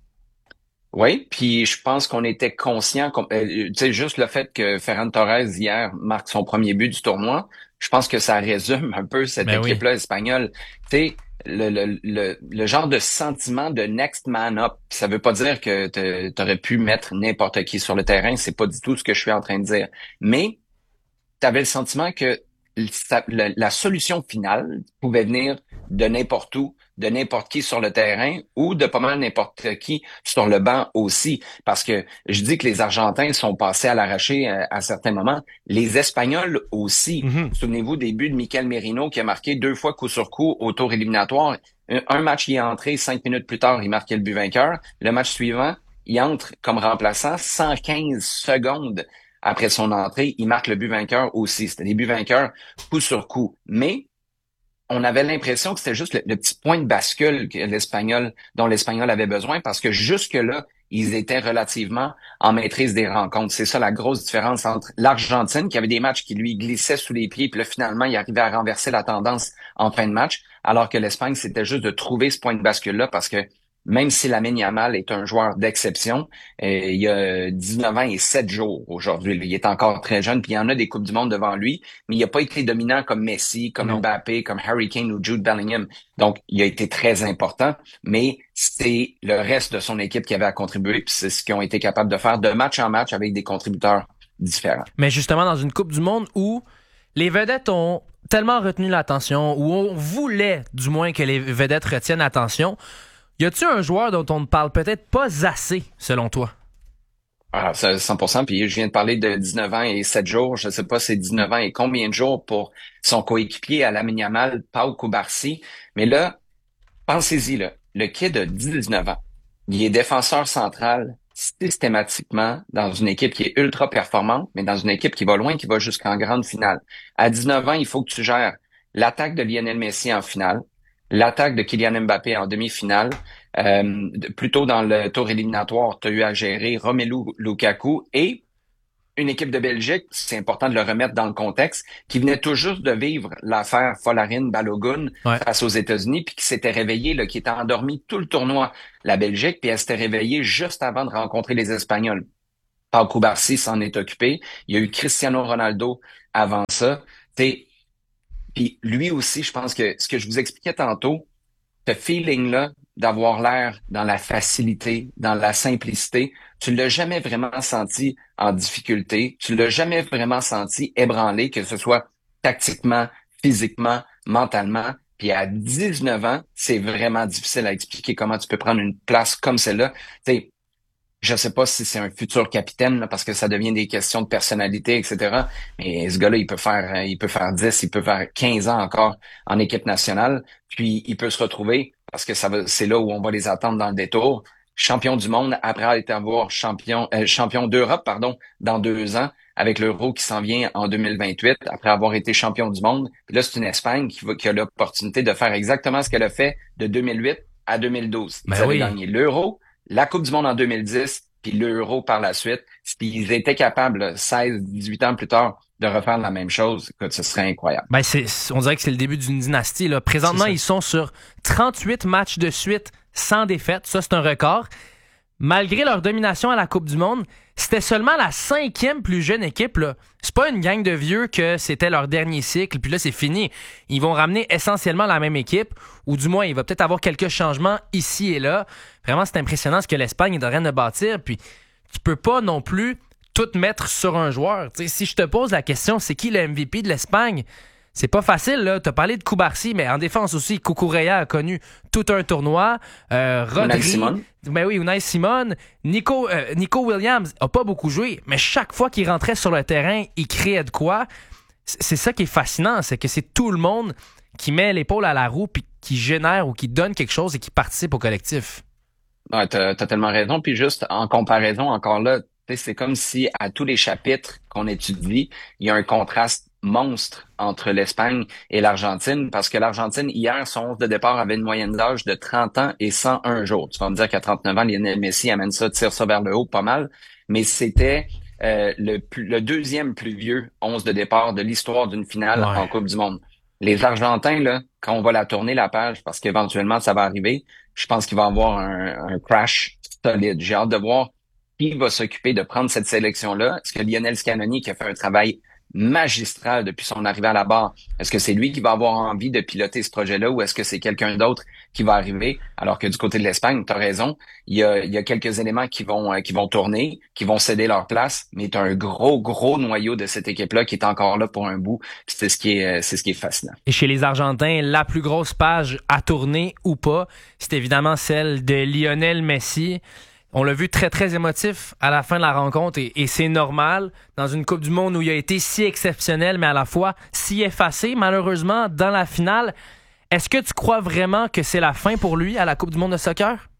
Oui, puis je pense qu'on était conscient, euh, tu sais, juste le fait que Ferran Torres hier marque son premier but du tournoi, je pense que ça résume un peu cette ben équipe-là oui. espagnole. Tu sais, le, le, le, le genre de sentiment de next man up, ça veut pas dire que t'aurais pu mettre n'importe qui sur le terrain, c'est pas du tout ce que je suis en train de dire. Mais t'avais le sentiment que la, la solution finale pouvait venir de n'importe où, de n'importe qui sur le terrain ou de pas mal n'importe qui sur le banc aussi. Parce que je dis que les Argentins sont passés à l'arraché à, à certains moments. Les Espagnols aussi. Mm-hmm. Souvenez-vous des buts de Mikel Merino qui a marqué deux fois coup sur coup au tour éliminatoire. Un, un match, il est entré, cinq minutes plus tard, il marquait le but vainqueur. Le match suivant, il entre comme remplaçant cent quinze secondes après son entrée. Il marque le but vainqueur aussi. C'était des buts vainqueurs coup sur coup. Mais on avait l'impression que c'était juste le, le petit point de bascule que l'Espagnol, dont l'Espagnol avait besoin, parce que jusque-là, ils étaient relativement en maîtrise des rencontres. C'est ça la grosse différence entre l'Argentine, qui avait des matchs qui lui glissaient sous les pieds, puis là, finalement, il arrivait à renverser la tendance en fin de match, alors que l'Espagne, c'était juste de trouver ce point de bascule-là, parce que même si Lamine Yamal est un joueur d'exception, euh, il a dix-neuf ans et sept jours aujourd'hui. Il est encore très jeune, puis il y en a des Coupes du Monde devant lui, mais il n'a pas été dominant comme Messi, comme non. Mbappé, comme Harry Kane ou Jude Bellingham. Donc, il a été très important, mais c'est le reste de son équipe qui avait à contribuer, puis c'est ce qu'ils ont été capables de faire de match en match avec des contributeurs différents. Mais justement, dans une Coupe du Monde où les vedettes ont tellement retenu l'attention, où on voulait du moins que les vedettes retiennent l'attention, y a-t-il un joueur dont on ne parle peut-être pas assez, selon toi? Ah, cent pour cent. Puis je viens de parler de dix-neuf ans et sept jours. Je ne sais pas c'est dix-neuf ans et combien de jours pour son coéquipier à Lamine Yamal, Pau Cubarsí. Mais là, pensez-y, là, le kid de dix-neuf ans, il est défenseur central systématiquement dans une équipe qui est ultra performante, mais dans une équipe qui va loin, qui va jusqu'en grande finale. À dix-neuf ans, il faut que tu gères l'attaque de Lionel Messi en finale, l'attaque de Kylian Mbappé en demi-finale. Euh, plutôt dans le tour éliminatoire, tu as eu à gérer Romelu Lukaku et une équipe de Belgique, c'est important de le remettre dans le contexte, qui venait tout juste de vivre l'affaire Folarin-Balogun ouais. face aux États-Unis, puis qui s'était réveillée, là, qui était endormie tout le tournoi, la Belgique, puis elle s'était réveillée juste avant de rencontrer les Espagnols. Pau Cubarsí s'en est occupé. Il y a eu Cristiano Ronaldo avant ça. T'sais, puis lui aussi, je pense que ce que je vous expliquais tantôt, ce feeling-là d'avoir l'air dans la facilité, dans la simplicité, tu l'as jamais vraiment senti en difficulté, tu l'as jamais vraiment senti ébranlé, que ce soit tactiquement, physiquement, mentalement. Puis à dix-neuf ans, c'est vraiment difficile à expliquer comment tu peux prendre une place comme celle-là. Tu sais, je sais pas si c'est un futur capitaine, là, parce que ça devient des questions de personnalité, et cetera. Mais ce gars-là, il peut faire, il peut faire dix, il peut faire quinze ans encore en équipe nationale. Puis il peut se retrouver, parce que ça va, c'est là où on va les attendre dans le détour, champion du monde après avoir champion, euh, champion d'Europe, pardon, dans deux ans, avec l'Euro qui s'en vient en deux mille vingt-huit, après avoir été champion du monde. Puis là, c'est une Espagne qui va, qui a l'opportunité de faire exactement ce qu'elle a fait de deux mille huit à deux mille douze. Ils ben avaient oui. gagné l'Euro, la Coupe du monde en deux mille dix, puis l'Euro par la suite. Puis ils étaient capables, seize, dix-huit ans plus tard, de refaire la même chose. Écoute, ce serait incroyable. Ben c'est, on dirait que c'est le début d'une dynastie, là. Présentement, ils sont sur trente-huit matchs de suite sans défaite. Ça, c'est un record. Malgré leur domination à la Coupe du monde, c'était seulement la cinquième plus jeune équipe, là. C'est pas une gang de vieux que c'était leur dernier cycle, puis là, c'est fini. Ils vont ramener essentiellement la même équipe, ou du moins, il va peut-être avoir quelques changements ici et là. Vraiment, c'est impressionnant ce que l'Espagne est en train de bâtir, puis tu peux pas non plus tout mettre sur un joueur. T'sais, si je te pose la question, c'est qui le M V P de l'Espagne? C'est pas facile, là. T'as parlé de Cubarsí, mais en défense aussi, Cucurella a connu tout un tournoi. Euh, Rodri, Simon. Ben oui, Unai Simon. Nico, euh, Nico Williams a pas beaucoup joué, mais chaque fois qu'il rentrait sur le terrain, il créait de quoi. C'est ça qui est fascinant, c'est que c'est tout le monde qui met l'épaule à la roue puis qui génère ou qui donne quelque chose et qui participe au collectif. Ouais, t'as, t'as tellement raison. Puis juste en comparaison, encore là, c'est comme si à tous les chapitres qu'on étudie, il y a un contraste monstre entre l'Espagne et l'Argentine, parce que l'Argentine, hier, son onze de départ avait une moyenne d'âge de trente ans et cent un jours. Tu vas me dire qu'à trente-neuf ans, Lionel Messi amène ça, tire ça vers le haut pas mal, mais c'était euh, le, plus, le deuxième plus vieux onze de départ de l'histoire d'une finale ouais. en Coupe du monde. Les Argentins, là, quand on va la tourner la page, parce qu'éventuellement ça va arriver, je pense qu'il va y avoir un, un crash solide. J'ai hâte de voir qui va s'occuper de prendre cette sélection-là. Est-ce que Lionel Scaloni, qui a fait un travail magistral depuis son arrivée à la barre, est-ce que c'est lui qui va avoir envie de piloter ce projet-là ou est-ce que c'est quelqu'un d'autre qui va arriver? Alors que du côté de l'Espagne, tu as raison, il y a, il y a quelques éléments qui vont euh, qui vont tourner, qui vont céder leur place, mais tu as un gros, gros noyau de cette équipe-là qui est encore là pour un bout. Puis c'est ce qui est, c'est ce qui est fascinant. Et chez les Argentins, la plus grosse page à tourner ou pas, c'est évidemment celle de Lionel Messi. On l'a vu très, très émotif à la fin de la rencontre et, et c'est normal dans une Coupe du monde où il a été si exceptionnel, mais à la fois si effacé, malheureusement, dans la finale. Est-ce que tu crois vraiment que c'est la fin pour lui à la Coupe du monde de soccer?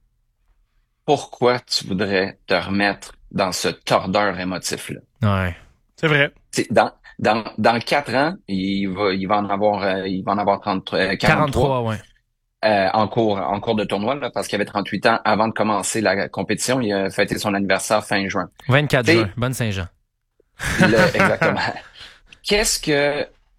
Pourquoi tu voudrais te remettre dans ce tordeur émotif-là? Ouais, c'est vrai. C'est dans, dans, dans quatre ans, il va, il va en avoir, euh, il va en avoir trente, euh, quarante-trois. quarante-trois, ouais. Euh, en cours en cours de tournoi, là, parce qu'il avait trente-huit ans avant de commencer la compétition. Il a fêté son anniversaire fin juin. vingt-quatre juin, bonne Saint-Jean. Le, exactement. Qu'est-ce que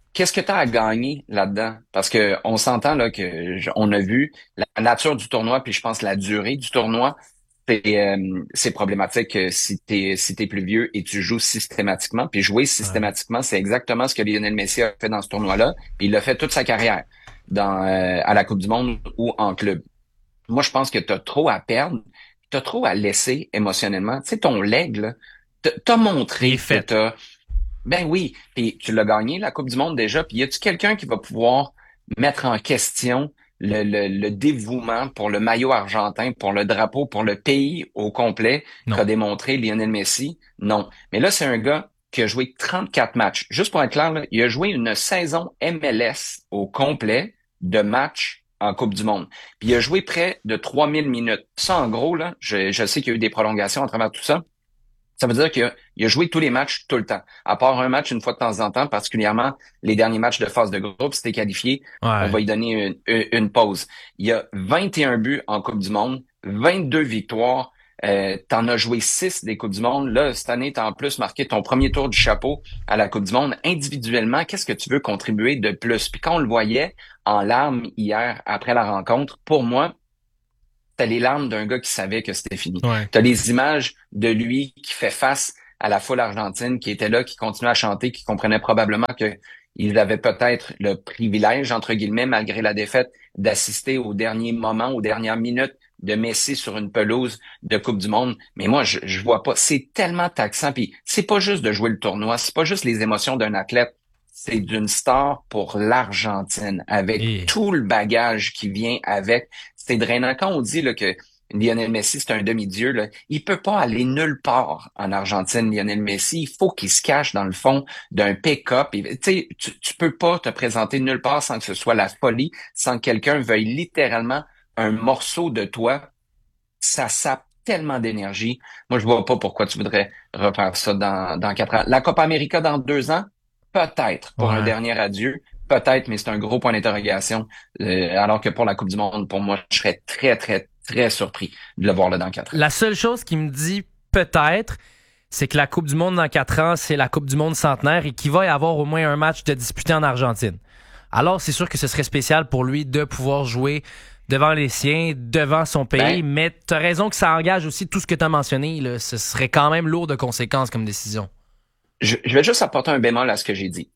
qu'est-ce que tu as à gagner là-dedans? Parce que on s'entend là que j- on a vu la nature du tournoi, puis je pense la durée du tournoi. C'est, euh, c'est problématique euh, si t'es si t'es plus vieux et tu joues systématiquement. Puis jouer systématiquement, c'est exactement ce que Lionel Messi a fait dans ce tournoi-là. Puis il l'a fait toute sa carrière dans euh, à la Coupe du Monde ou en club. Moi, je pense que t'as trop à perdre, t'as trop à laisser émotionnellement. Tu sais, ton leg, là, t'as, t'as montré que t'as... Ben oui, puis tu l'as gagné, la Coupe du Monde déjà. Puis y a-tu quelqu'un qui va pouvoir mettre en question le, le, le dévouement pour le maillot argentin, pour le drapeau, pour le pays au complet qu'a démontré Lionel Messi? Non. Mais là, c'est un gars qui a joué trente-quatre matchs. Juste pour être clair, là, il a joué une saison M L S au complet de matchs en Coupe du Monde. Puis il a joué près de trois mille minutes. Ça, en gros, là, je, je sais qu'il y a eu des prolongations à travers tout ça. Ça veut dire qu'il a, il a joué tous les matchs tout le temps. À part un match une fois de temps en temps, particulièrement les derniers matchs de phase de groupe, si t'es qualifié, Ouais. on va lui donner une, une, une pause. Il y a vingt et un buts en Coupe du Monde, vingt-deux victoires. Euh, t'en as joué six des Coupes du Monde. Là, cette année, t'as en plus marqué ton premier tour du chapeau à la Coupe du Monde. Individuellement, qu'est-ce que tu veux contribuer de plus? Puis quand on le voyait en larmes hier après la rencontre, pour moi, t'as les larmes d'un gars qui savait que c'était fini. Ouais. T'as les images de lui qui fait face à la foule argentine, qui était là, qui continuait à chanter, qui comprenait probablement que il avait peut-être le privilège, entre guillemets, malgré la défaite, d'assister au dernier moment, aux dernières minutes de Messi sur une pelouse de Coupe du Monde. Mais moi, je, je vois pas. C'est tellement taxant. Puis c'est pas juste de jouer le tournoi, c'est pas juste les émotions d'un athlète. C'est d'une star pour l'Argentine, avec Et... tout le bagage qui vient avec. C'est drainant. Quand on dit là, que Lionel Messi, c'est un demi-dieu, là, il peut pas aller nulle part en Argentine, Lionel Messi. Il faut qu'il se cache dans le fond d'un pick-up. Tu sais, tu, tu peux pas te présenter nulle part sans que ce soit la folie, sans que quelqu'un veuille littéralement un morceau de toi. Ça sape tellement d'énergie. Moi, je vois pas pourquoi tu voudrais refaire ça dans, dans quatre ans. La Copa América dans deux ans, peut-être pour Ouais. un dernier adieu. Peut-être, mais c'est un gros point d'interrogation. Euh, alors que pour la Coupe du Monde, pour moi, je serais très, très, très surpris de le voir là dans quatre ans. La seule chose qui me dit peut-être, c'est que la Coupe du Monde dans quatre ans, c'est la Coupe du Monde centenaire et qu'il va y avoir au moins un match de disputé en Argentine. Alors, c'est sûr que ce serait spécial pour lui de pouvoir jouer devant les siens, devant son pays, Ben, mais tu as raison que ça engage aussi tout ce que tu as mentionné. Là. Ce serait quand même lourd de conséquences comme décision. je, je vais juste apporter un bémol à ce que j'ai dit.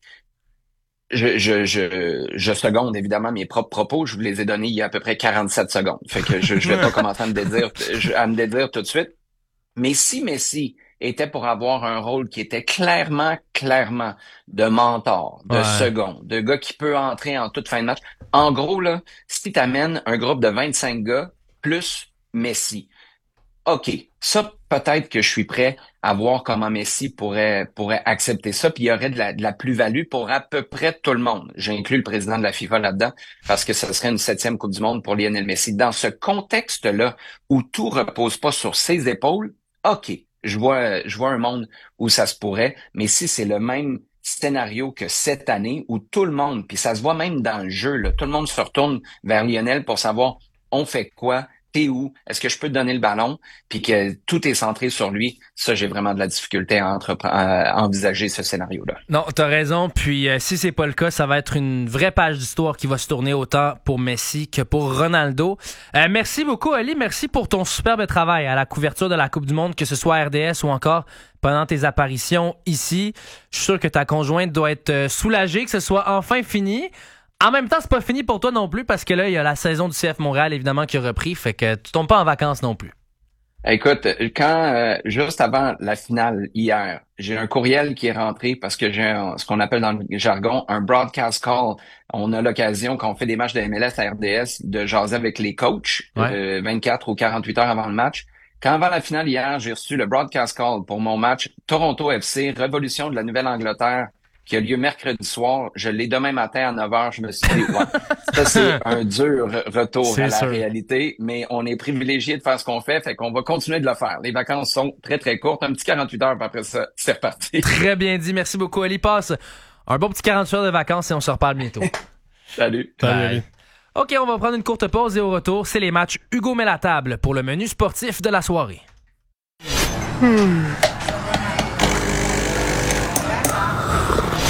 Je, je, je, je seconde évidemment mes propres propos. Je vous les ai donnés il y a à peu près quarante-sept secondes. Fait que je, je vais pas commencer à me dédire, à me dédire tout de suite. Mais si Messi était pour avoir un rôle qui était clairement, clairement de mentor, de Ouais. second, de gars qui peut entrer en toute fin de match. En gros, là, si t'amènes un groupe de vingt-cinq gars plus Messi, OK, ça, peut-être que je suis prêt à voir comment Messi pourrait pourrait accepter ça, puis il y aurait de la, de la plus-value pour à peu près tout le monde. J'ai inclus le président de la FIFA là-dedans, parce que ce serait une septième Coupe du Monde pour Lionel Messi. Dans ce contexte-là, où tout repose pas sur ses épaules, OK, je vois je vois un monde où ça se pourrait, mais si c'est le même scénario que cette année, où tout le monde, puis ça se voit même dans le jeu, là, tout le monde se retourne vers Lionel pour savoir, on fait quoi? T'es où? Est-ce que je peux te donner le ballon? Puis que tout est centré sur lui. Ça, j'ai vraiment de la difficulté à, entrepre- à envisager ce scénario-là. Non, t'as raison. Puis euh, si c'est pas le cas, ça va être une vraie page d'histoire qui va se tourner autant pour Messi que pour Ronaldo. Euh, merci beaucoup, Ali. Merci pour ton superbe travail à la couverture de la Coupe du Monde, que ce soit à R D S ou encore pendant tes apparitions ici. Je suis sûr que ta conjointe doit être euh, soulagée que ce soit enfin fini. En même temps, c'est pas fini pour toi non plus parce que là, il y a la saison du C F Montréal, évidemment, qui a repris. Fait que tu tombes pas en vacances non plus. Écoute, quand euh, juste avant la finale hier, j'ai un courriel qui est rentré parce que j'ai un- ce qu'on appelle dans le jargon un broadcast call. On a l'occasion, quand on fait des matchs de M L S à R D S, de jaser avec les coachs Ouais. euh, vingt-quatre ou quarante-huit heures avant le match. Quand avant la finale hier, j'ai reçu le broadcast call pour mon match Toronto F C, Révolution de la Nouvelle-Angleterre, qui a lieu mercredi soir. Je l'ai demain matin à neuf heures. Je me suis dit, ouais, ça c'est un dur retour C'est à la sûr. réalité, mais on est privilégié de faire ce qu'on fait, fait qu'on va continuer de le faire. Les vacances sont très, très courtes. Un petit quarante-huit heures, puis après ça, c'est reparti. Très bien dit. Merci beaucoup, Ali. Passe un bon petit quarante-huit heures de vacances et on se reparle bientôt. Salut. Bye. OK, on va prendre une courte pause et au retour, c'est les matchs Hugo met la table pour le menu sportif de la soirée. Faut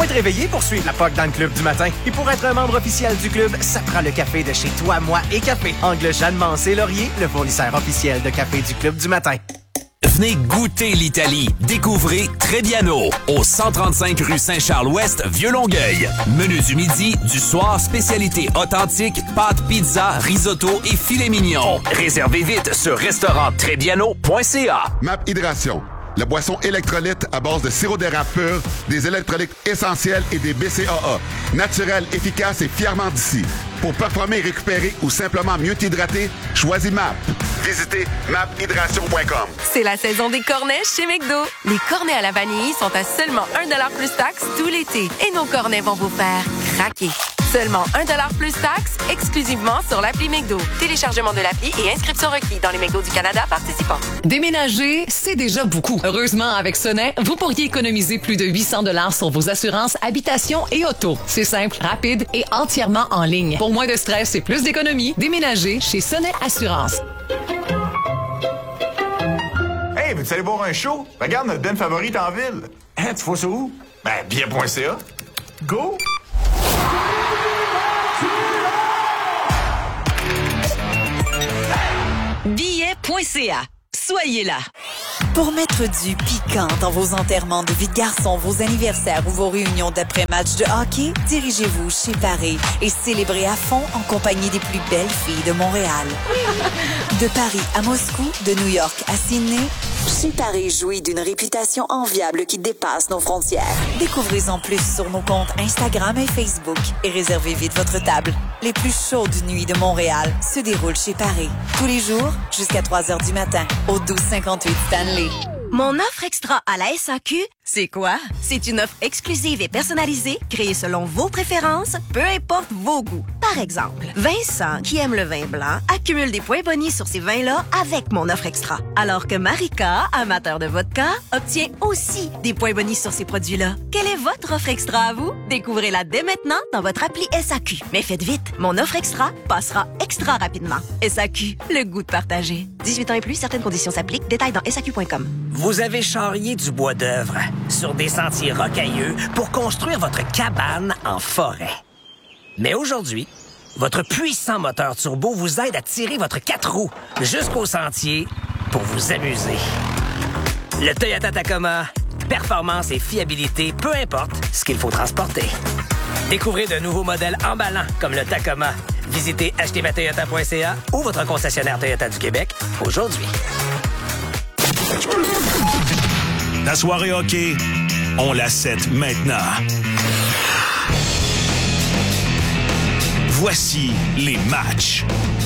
être réveillé pour suivre la P O C dans le club du matin. Et pour être un membre officiel du club, ça prend le café de chez Toi, Moi et Café. Angle Jeanne Mancé Laurier, le fournisseur officiel de café du club du matin. Venez goûter l'Italie. Découvrez Trebbiano, au cent trente-cinq rue Saint-Charles-Ouest, Vieux-Longueuil. Menu du midi, du soir, spécialité authentique, pâtes, pizza, risotto et filet mignon. Réservez vite sur restaurant trebbiano point c a. Map Hydration, la boisson électrolyte à base de sirop d'érable pur, des électrolytes essentiels et des B C A A. Naturel, efficace et fièrement d'ici. Pour performer, récupérer ou simplement mieux t'hydrater, choisis M A P. Visitez map hydration point com. C'est la saison des cornets chez McDo. Les cornets à la vanille sont à seulement un dollar plus taxe tout l'été. Et nos cornets vont vous faire craquer. Seulement un dollar plus taxe, exclusivement sur l'appli McDo. Téléchargement de l'appli et inscription requis dans les McDo du Canada participants. Déménager, c'est déjà beaucoup. Heureusement, avec Sonnet, vous pourriez économiser plus de huit cents dollars sur vos assurances habitation et auto. C'est simple, rapide et entièrement en ligne. Pour moins de stress et plus d'économie, déménagez chez Sonnet Assurance. Hey, veux-tu aller voir un show? Regarde notre band favorite en ville. Hein, tu vois ça où? Ben, billet point c a. Go! billet point c a. Soyez là. Pour mettre du piquant dans vos enterrements de vie de garçon, vos anniversaires ou vos réunions d'après-match de hockey, dirigez-vous chez Paris et célébrez à fond en compagnie des plus belles filles de Montréal. De Paris à Moscou, de New York à Sydney, chez Paris jouit d'une réputation enviable qui dépasse nos frontières. Découvrez-en plus sur nos comptes Instagram et Facebook et réservez vite votre table. Les plus chaudes nuits de Montréal se déroulent chez Paris. Tous les jours, jusqu'à trois heures du matin, au douze cinquante-huit Stanley. Mon offre extra à la S A Q, c'est quoi? C'est une offre exclusive et personnalisée, créée selon vos préférences, peu importe vos goûts. Par exemple, Vincent, qui aime le vin blanc, accumule des points bonus sur ces vins-là avec mon offre extra. Alors que Marika, amateur de vodka, obtient aussi des points bonus sur ces produits-là. Quelle est votre offre extra à vous? Découvrez-la dès maintenant dans votre appli S A Q. Mais faites vite, mon offre extra passera extra rapidement. S A Q, le goût de partager. dix-huit ans et plus, certaines conditions s'appliquent. Détails dans S A Q point com. Vous avez charrié du bois d'œuvre sur des sentiers rocailleux pour construire votre cabane en forêt. Mais aujourd'hui, votre puissant moteur turbo vous aide à tirer votre quatre roues jusqu'au sentier pour vous amuser. Le Toyota Tacoma, performance et fiabilité, peu importe ce qu'il faut transporter. Découvrez de nouveaux modèles emballants comme le Tacoma. Visitez acheter ma toyota point c a ou votre concessionnaire Toyota du Québec aujourd'hui. La soirée hockey, on la set maintenant. Voici les matchs.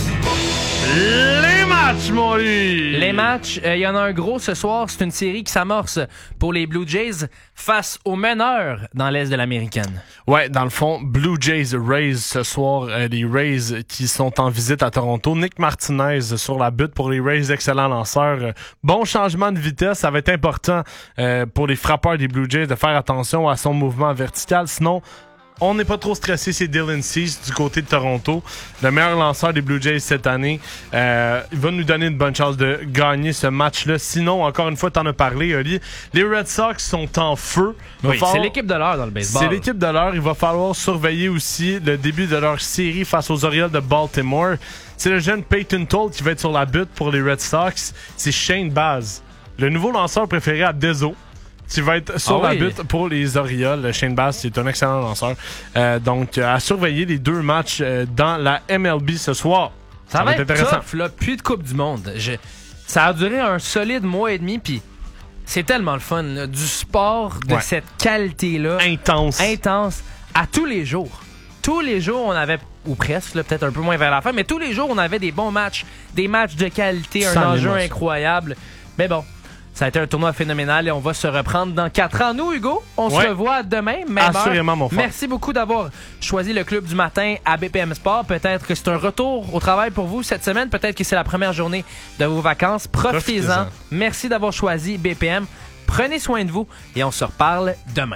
Les matchs, mon lit! Les matchs, il euh, y en a un gros ce soir. C'est une série qui s'amorce pour les Blue Jays face aux meneurs dans l'Est de l'Américaine. Ouais, dans le fond, Blue Jays Rays ce soir. Euh, les Rays qui sont en visite à Toronto. Nick Martinez sur la butte pour les Rays, excellent lanceur. Euh, bon changement de vitesse, ça va être important euh, pour les frappeurs des Blue Jays de faire attention à son mouvement vertical. Sinon, on n'est pas trop stressé, c'est Dylan Cease du côté de Toronto, le meilleur lanceur des Blue Jays cette année. Euh, il va nous donner une bonne chance de gagner ce match-là. Sinon, encore une fois, t'en as parlé, Oli, les Red Sox sont en feu. Oui, falloir... c'est l'équipe de l'heure dans le baseball. C'est l'équipe de l'heure. Il va falloir surveiller aussi le début de leur série face aux Orioles de Baltimore. C'est le jeune Peyton Toll qui va être sur la butte pour les Red Sox. C'est Shane Baz, le nouveau lanceur préféré à Dezo, qui va être sur ah la oui. butte pour les Orioles. Shane Baz, c'est un excellent lanceur. Euh, donc, à surveiller les deux matchs euh, dans la M L B ce soir. Ça, ça va être intéressant. Tough, là, plus de Coupe du Monde. Je... Ça a duré un solide mois et demi, puis c'est tellement le fun. Là. Du sport de ouais. cette qualité-là. Intense. Intense. À tous les jours. Tous les jours, on avait, ou presque, là, peut-être un peu moins vers la fin, mais tous les jours, on avait des bons matchs. Des matchs de qualité, un enjeu émotion. incroyable. Mais bon, ça a été un tournoi phénoménal et on va se reprendre dans quatre ans. Nous, Hugo, on ouais. se revoit demain, même Assurément, heure. mon frère. Merci beaucoup d'avoir choisi le Club du matin à B P M Sport. Peut-être que c'est un retour au travail pour vous cette semaine. Peut-être que c'est la première journée de vos vacances. Profitez-en. Profitez-en. Merci d'avoir choisi B P M. Prenez soin de vous et on se reparle demain.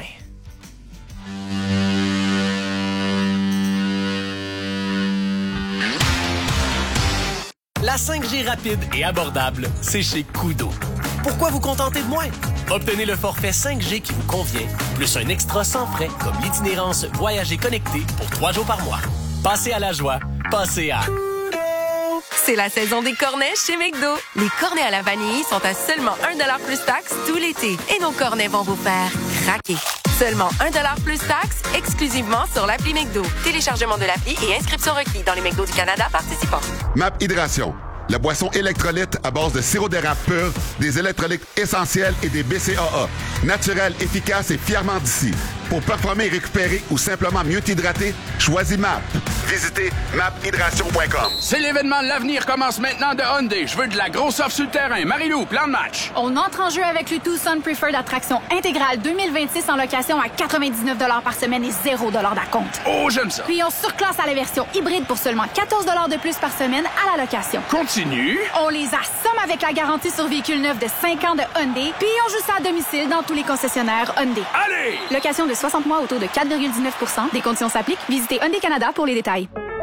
La La cinq G rapide et abordable, c'est chez Koodo. Pourquoi vous contenter de moins? Obtenez le forfait cinq G qui vous convient, plus un extra sans frais comme l'itinérance Voyager connecté pour trois jours par mois. Passez à la joie, passez à... C'est la saison des cornets chez McDo. Les cornets à la vanille sont à seulement un dollar plus taxe tout l'été. Et nos cornets vont vous faire craquer. Seulement un dollar plus taxe, exclusivement sur l'appli McDo. Téléchargement de l'appli et inscription requis dans les McDo du Canada participants. M A P Hydration, la boisson électrolyte à base de sirop d'érable pur, des électrolytes essentiels et des B C A A. Naturel, efficace et fièrement d'ici. Pour performer et récupérer ou simplement mieux t'hydrater, choisis M A P. Visitez map hydration point com. C'est l'événement de l'avenir commence maintenant de Hyundai. Je veux de la grosse offre sur le terrain. Marie-Lou, plan de match. On entre en jeu avec le Tucson Preferred Attraction intégrale deux mille vingt-six en location à quatre-vingt-dix-neuf dollars par semaine et zéro dollar d'acompte. Oh, j'aime ça. Puis on surclasse à la version hybride pour seulement quatorze dollars de plus par semaine à la location. Continue. On les assomme avec la garantie sur véhicule neuf de cinq ans de Hyundai, puis on joue ça à domicile dans tous les concessionnaires Hyundai. Allez! Location de soixante mois au taux de quatre virgule dix-neuf pour cent. Des conditions s'appliquent. Visitez Hyundai Canada pour les détails.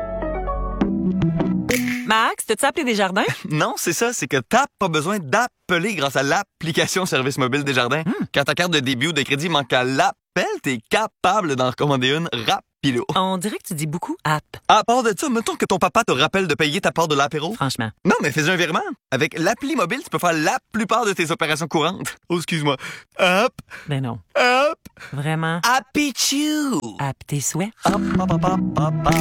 Max, t'as-tu appelé Desjardins? Non, c'est ça, c'est que t'as pas besoin d'appeler grâce à l'application Service mobile Desjardins. Hmm. Quand ta carte de débit ou de crédit manque à l'appel, t'es capable d'en recommander une rapido. On dirait que tu dis beaucoup app. À part de ça, mettons que ton papa te rappelle de payer ta part de l'apéro. Franchement. Non, mais fais un virement. Avec l'appli mobile, tu peux faire la plupart de tes opérations courantes. Oh, excuse-moi. App. Ben non. App. Vraiment. Happy-choo. App tes souhaits. Hop, hop, hop, hop, hop, hop.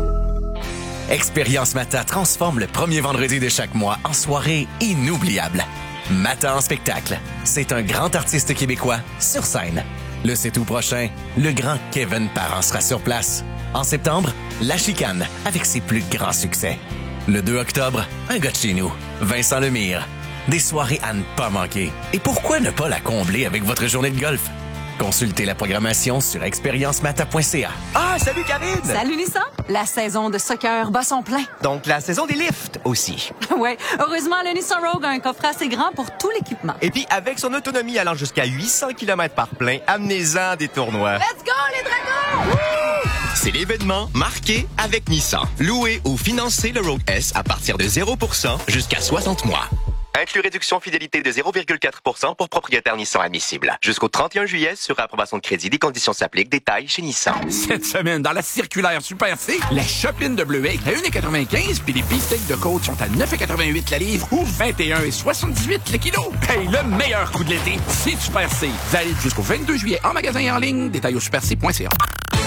Expérience Mata transforme le premier vendredi de chaque mois en soirée inoubliable. Mata en spectacle. C'est un grand artiste québécois sur scène. Le sept août prochain, le grand Kevin Parent sera sur place. En septembre, La Chicane avec ses plus grands succès. Le deux octobre, un gars de chez nous, Vincent Lemire. Des soirées à ne pas manquer. Et pourquoi ne pas la combler avec votre journée de golf? Consultez la programmation sur expérience mata point c a. Ah, salut Karine! Salut Nissan! La saison de soccer bat son plein. Donc la saison des lifts aussi. Ouais, heureusement, le Nissan Rogue a un coffret assez grand pour tout l'équipement. Et puis, avec son autonomie allant jusqu'à huit cents kilomètres par plein, amenez-en des tournois. Let's go, les dragons! Woo! C'est l'événement marqué avec Nissan. Louez ou financez le Rogue S à partir de zéro pour cent jusqu'à soixante mois. Inclus réduction fidélité de zéro virgule quatre pour cent pour propriétaire Nissan admissible. Jusqu'au trente et un juillet, sur approbation de crédit, des conditions s'appliquent. Détails chez Nissan. Cette semaine, dans la circulaire Super C, la chopine de bleuet est à un virgule quatre-vingt-quinze puis les beefsteaks de côte sont à neuf virgule quatre-vingt-huit la livre ou vingt et un virgule soixante-dix-huit le kilo. Hey, le meilleur coup de l'été, c'est Super C. Valide jusqu'au vingt-deux juillet en magasin et en ligne. Détails au super c point c a.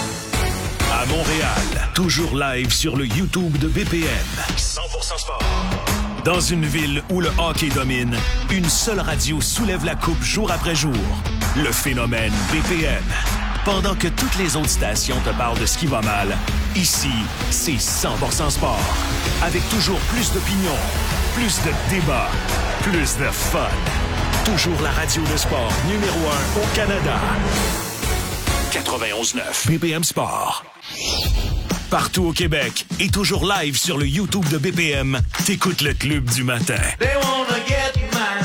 À Montréal, toujours live sur le YouTube de B P M. cent pour cent sport. Dans une ville où le hockey domine, une seule radio soulève la coupe jour après jour. Le phénomène B P M. Pendant que toutes les autres stations te parlent de ce qui va mal, ici, c'est cent pour cent sport. Avec toujours plus d'opinions, plus de débats, plus de fun. Toujours la radio de sport numéro un au Canada. quatre-vingt-onze neuf B P M Sport. Partout au Québec et toujours live sur le YouTube de B P M, t'écoutes le Club du matin. They wanna get mine.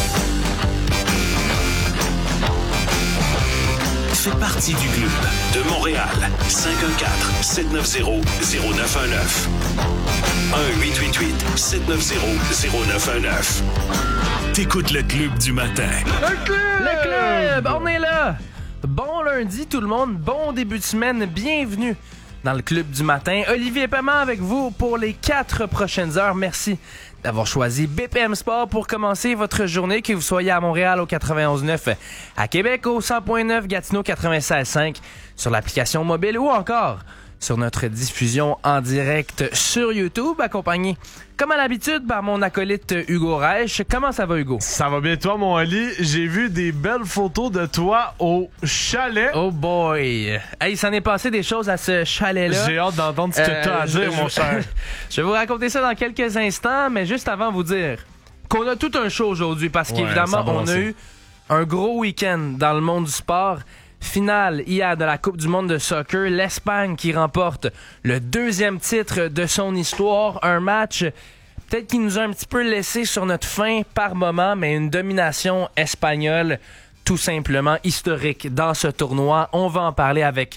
Fais partie du club de Montréal. cinq un quatre, sept neuf zéro, zéro neuf un neuf. un huit huit huit, sept neuf zéro, zéro neuf un neuf. T'écoutes le Club du matin. Le club! Le club! On est là! Bon lundi tout le monde, bon début de semaine, bienvenue dans le Club du matin. Olivier Paiement avec vous pour les quatre prochaines heures. Merci d'avoir choisi B P M Sport pour commencer votre journée, que vous soyez à Montréal au quatre-vingt-onze neuf, à Québec au cent point neuf, Gatineau quatre-vingt-seize cinq, sur l'application mobile ou encore sur notre diffusion en direct sur YouTube, accompagné, comme à l'habitude, par mon acolyte Hugo Reich. Comment ça va, Hugo? Ça va bien, toi, mon Ali? J'ai vu des belles photos de toi au chalet. Oh boy! Hey, ça n'est passé des choses à ce chalet-là. J'ai hâte d'entendre ce que euh, tu as à dire, mon cher. Je vais vous raconter ça dans quelques instants, mais juste avant vous dire qu'on a tout un show aujourd'hui, parce ouais, qu'évidemment, on a eu un gros week-end dans le monde du sport. Finale hier de la Coupe du monde de soccer, l'Espagne qui remporte le deuxième titre de son histoire, un match peut-être qui nous a un petit peu laissé sur notre faim par moment, mais une domination espagnole tout simplement historique dans ce tournoi. On va en parler avec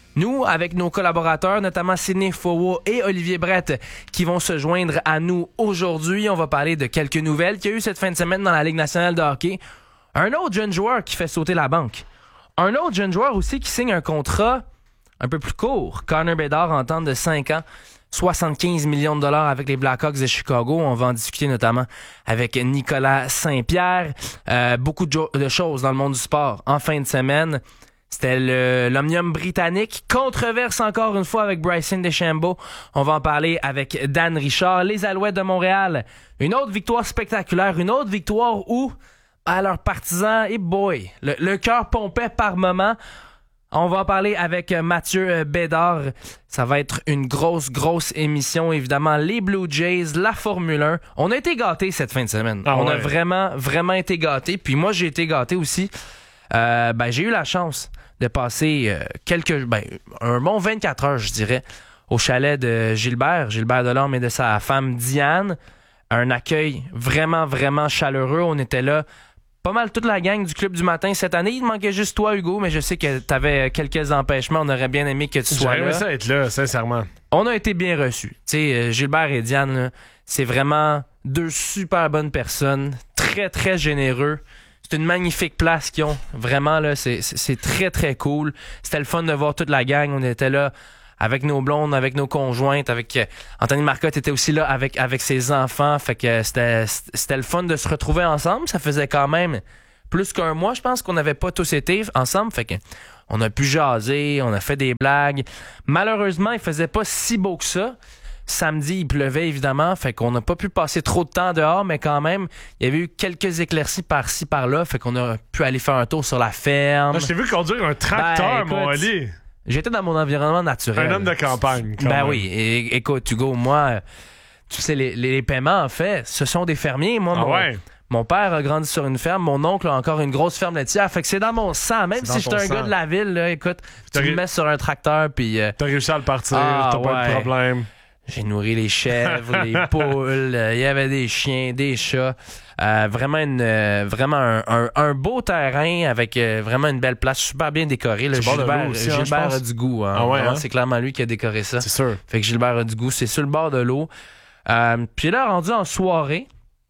Nous, avec nos collaborateurs, notamment Sidney Fowo et Olivier Brett, qui vont se joindre à nous aujourd'hui. On va parler de quelques nouvelles qu'il y a eu cette fin de semaine dans la Ligue nationale de hockey. Un autre jeune joueur qui fait sauter la banque. Un autre jeune joueur aussi qui signe un contrat un peu plus court. Connor Bedard, entente de cinq ans, soixante-quinze millions de dollars avec les Blackhawks de Chicago. On va en discuter notamment avec Nicolas Saint-Pierre. Euh, beaucoup de, jo- de choses dans le monde du sport en fin de semaine. C'était le, l'Omnium britannique. Controverse encore une fois avec Bryson DeChambeau. On va en parler avec Dan Richard. Les Alouettes de Montréal. Une autre victoire spectaculaire. Une autre victoire où, à leurs partisans, et boy, le, le cœur pompait par moment. On va en parler avec Mathieu Bédard. Ça va être une grosse, grosse émission. Évidemment, les Blue Jays, la Formule un. On a été gâtés cette fin de semaine. Ah On ouais. a vraiment, vraiment été gâtés. Puis moi, j'ai été gâté aussi. Euh, ben, j'ai eu la chance de passer euh, quelques, ben, un bon vingt-quatre heures, je dirais, au chalet de Gilbert, Gilbert Delorme et de sa femme Diane. Un accueil vraiment, vraiment chaleureux. On était là, pas mal toute la gang du Club du matin cette année. Il manquait juste toi, Hugo, mais je sais que tu avais quelques empêchements. On aurait bien aimé que tu sois J'aimerais là. ça être là, sincèrement. On a été bien reçus. Tu sais, euh, Gilbert et Diane, là, c'est vraiment deux super bonnes personnes, très, très généreux. C'est une magnifique place qu'ils ont. Vraiment, là, c'est, c'est, c'est très, très cool. C'était le fun de voir toute la gang. On était là avec nos blondes, avec nos conjointes, avec euh, Anthony Marcotte était aussi là avec, avec ses enfants. Fait que c'était, c'était le fun de se retrouver ensemble. Ça faisait quand même plus qu'un mois, je pense, qu'on n'avait pas tous été ensemble. Fait que on a pu jaser, on a fait des blagues. Malheureusement, il faisait pas si beau que ça. Samedi, il pleuvait évidemment, fait qu'on n'a pas pu passer trop de temps dehors, mais quand même, il y avait eu quelques éclaircies par-ci, par-là, fait qu'on a pu aller faire un tour sur la ferme. Ah, je t'ai vu conduire un tracteur, Ben, mon écoute, Ali. J'étais dans mon environnement naturel. Un homme de campagne. quand Ben même. oui, et, écoute, Hugo, moi, tu sais, les, les paiements, en fait, ce sont des fermiers. Moi, Ah mon, ouais? mon père a grandi sur une ferme, mon oncle a encore une grosse ferme laitière, fait que c'est dans mon sang. Même C'est si dans j'étais ton un sang. gars de la ville, là, écoute, T'as tu me ré- mets sur un tracteur, puis... euh, T'as réussi à le partir, Ah, t'as pas ouais. de problème. J'ai nourri les chèvres, les poules, il euh, y avait des chiens, des chats. Euh, vraiment une, euh, vraiment un, un, un beau terrain avec euh, vraiment une belle place, super bien décorée. Là. C'est bord de Gilbert, l'eau aussi, hein, je Gilbert pense. a du goût. Hein. Ah ouais, Vraiment, hein? c'est clairement lui qui a décoré ça. C'est sûr. Fait que Gilbert a du goût. C'est sur le bord de l'eau. Euh, Puis là, rendu en soirée,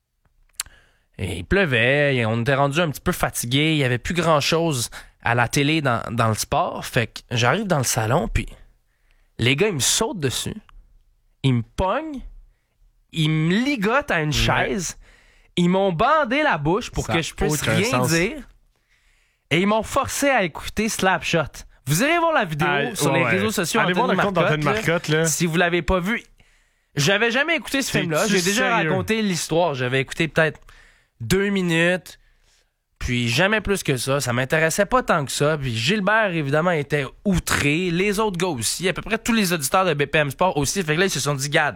et il pleuvait, et on était rendu un petit peu fatigué. Il y avait plus grand-chose à la télé dans, dans le sport. Fait que j'arrive dans le salon, puis les gars, ils me sautent dessus. Ils me pognent. Ils me ligotent à une chaise. Ils m'ont bandé la bouche pour Ça que je a puisse aucun rien sens. dire. Et ils m'ont forcé à écouter Slapshot. Vous irez voir la vidéo Ah, sur ouais, les ouais. réseaux sociaux. Allez voir Anthony le compte d'Anthony Marcotte, Marcotte, là. Si vous l'avez pas vu, j'avais jamais écouté ce T'es-tu film-là. J'ai déjà sérieux? raconté l'histoire. J'avais écouté peut-être deux minutes. Puis jamais plus que ça. Ça m'intéressait pas tant que ça. Puis Gilbert, évidemment, était outré. Les autres gars aussi. À peu près tous les auditeurs de B P M Sport aussi. Fait que là, ils se sont dit, Gad,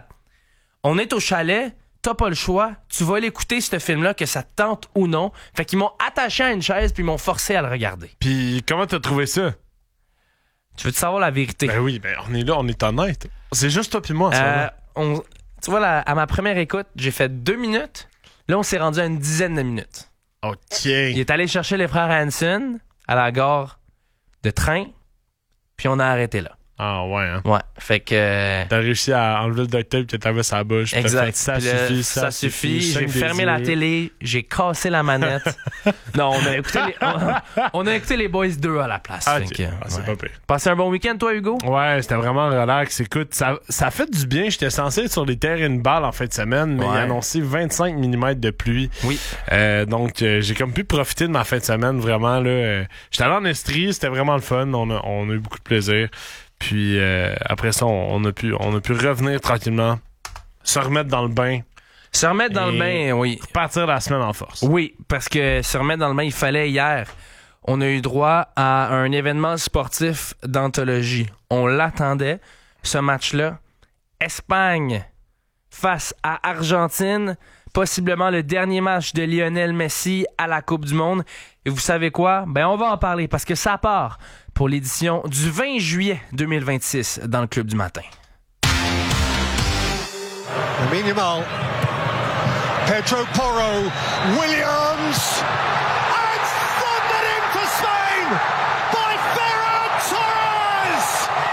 on est au chalet. T'as pas le choix. Tu vas l'écouter, ce film-là, que ça te tente ou non. Fait qu'ils m'ont attaché à une chaise puis ils m'ont forcé à le regarder. Puis comment t'as trouvé ça? Tu veux te savoir la vérité? Ben oui, ben on est là, on est honnête. C'est juste toi puis moi en ce Euh, moment. on- tu vois, la- à ma première écoute, j'ai fait deux minutes. Là, on s'est rendu à une dizaine de minutes. OK. Il est allé chercher les frères Hanson à la gare de train, puis on a arrêté là. Ah ouais, hein? Ouais, fait que... euh, T'as réussi à enlever le duct tape que t'avais sur la bouche. puis t'as Exact. fait, ça Puis là, suffit, ça, suffit. J'ai saigne des fermé la yeux. télé, j'ai cassé la manette. non, on a écouté les, on, on a écouté les Boys deux à la place. Ah, Fait ok. que, Ah, c'est ouais. pas pire. Passé un bon week-end, toi, Hugo? Ouais, c'était vraiment relax. Écoute, ça, ça fait du bien. J'étais censé être sur les terrains de balle en fin de semaine, mais Ouais. il a annoncé vingt-cinq millimètres de pluie. Oui. Euh, donc, euh, j'ai comme pu profiter de ma fin de semaine, vraiment. Là, euh, j'étais allé en Estrie, c'était vraiment le fun. On a, on a eu beaucoup de plaisir. Puis euh, après ça, on, on, a pu, on a pu revenir tranquillement, se remettre dans le bain. Se remettre dans Et le bain, oui. Partir la semaine en force. Oui, parce que se remettre dans le bain, il fallait hier. On a eu droit à un événement sportif d'anthologie. On l'attendait, ce match-là. Espagne face à Argentine. Possiblement le dernier match de Lionel Messi à la Coupe du Monde. Et vous savez quoi? Ben, on va en parler parce que ça part pour l'édition du vingt juillet deux mille vingt-six dans le Club du matin. Lamine Yamal, Pedro Porro, Williams, and thundered in for Spain by Ferran Torres!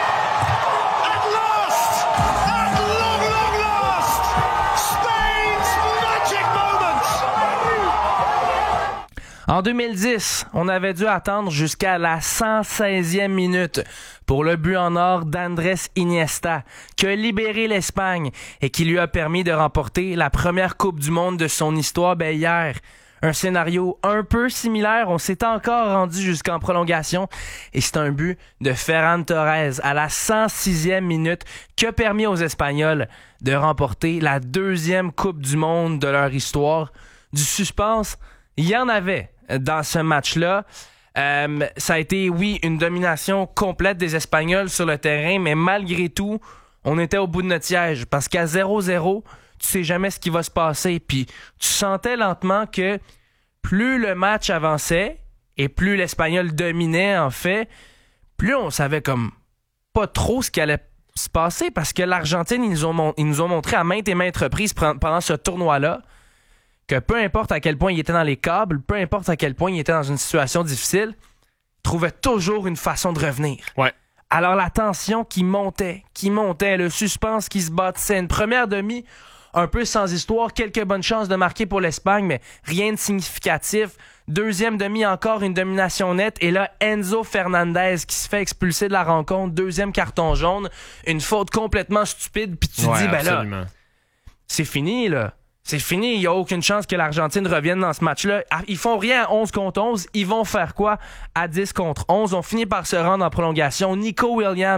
En deux mille dix, on avait dû attendre jusqu'à la cent seizième minute pour le but en or d'Andrés Iniesta, qui a libéré l'Espagne et qui lui a permis de remporter la première Coupe du Monde de son histoire. Ben hier, un scénario un peu similaire. On s'est encore rendu jusqu'en prolongation et c'est un but de Ferran Torres à la cent sixième minute qui a permis aux Espagnols de remporter la deuxième Coupe du Monde de leur histoire. Du suspense, il y en avait dans ce match-là. Euh, ça a été, oui, une domination complète des Espagnols sur le terrain, mais malgré tout, on était au bout de notre siège parce qu'à zéro zéro, tu sais jamais ce qui va se passer. Puis tu sentais lentement que plus le match avançait et plus l'Espagnol dominait, en fait, plus on savait comme pas trop ce qui allait se passer parce que l'Argentine, ils nous ont, mon- ils nous ont montré à maintes et maintes reprises pre- pendant ce tournoi-là que peu importe à quel point il était dans les câbles, peu importe à quel point il était dans une situation difficile, il trouvait toujours une façon de revenir. Ouais. Alors la tension qui montait, qui montait, le suspense qui se bâtissait, une première demi un peu sans histoire, quelques bonnes chances de marquer pour l'Espagne, mais rien de significatif. Deuxième demi, encore une domination nette. Et là, Enzo Fernandez qui se fait expulser de la rencontre. Deuxième carton jaune. Une faute complètement stupide. Puis tu te Ouais, dis, ben absolument. là, c'est fini, là. C'est fini. Il n'y a aucune chance que l'Argentine revienne dans ce match-là. Ils font rien à onze contre onze. Ils vont faire quoi à dix contre onze? On finit par se rendre en prolongation. Nico Williams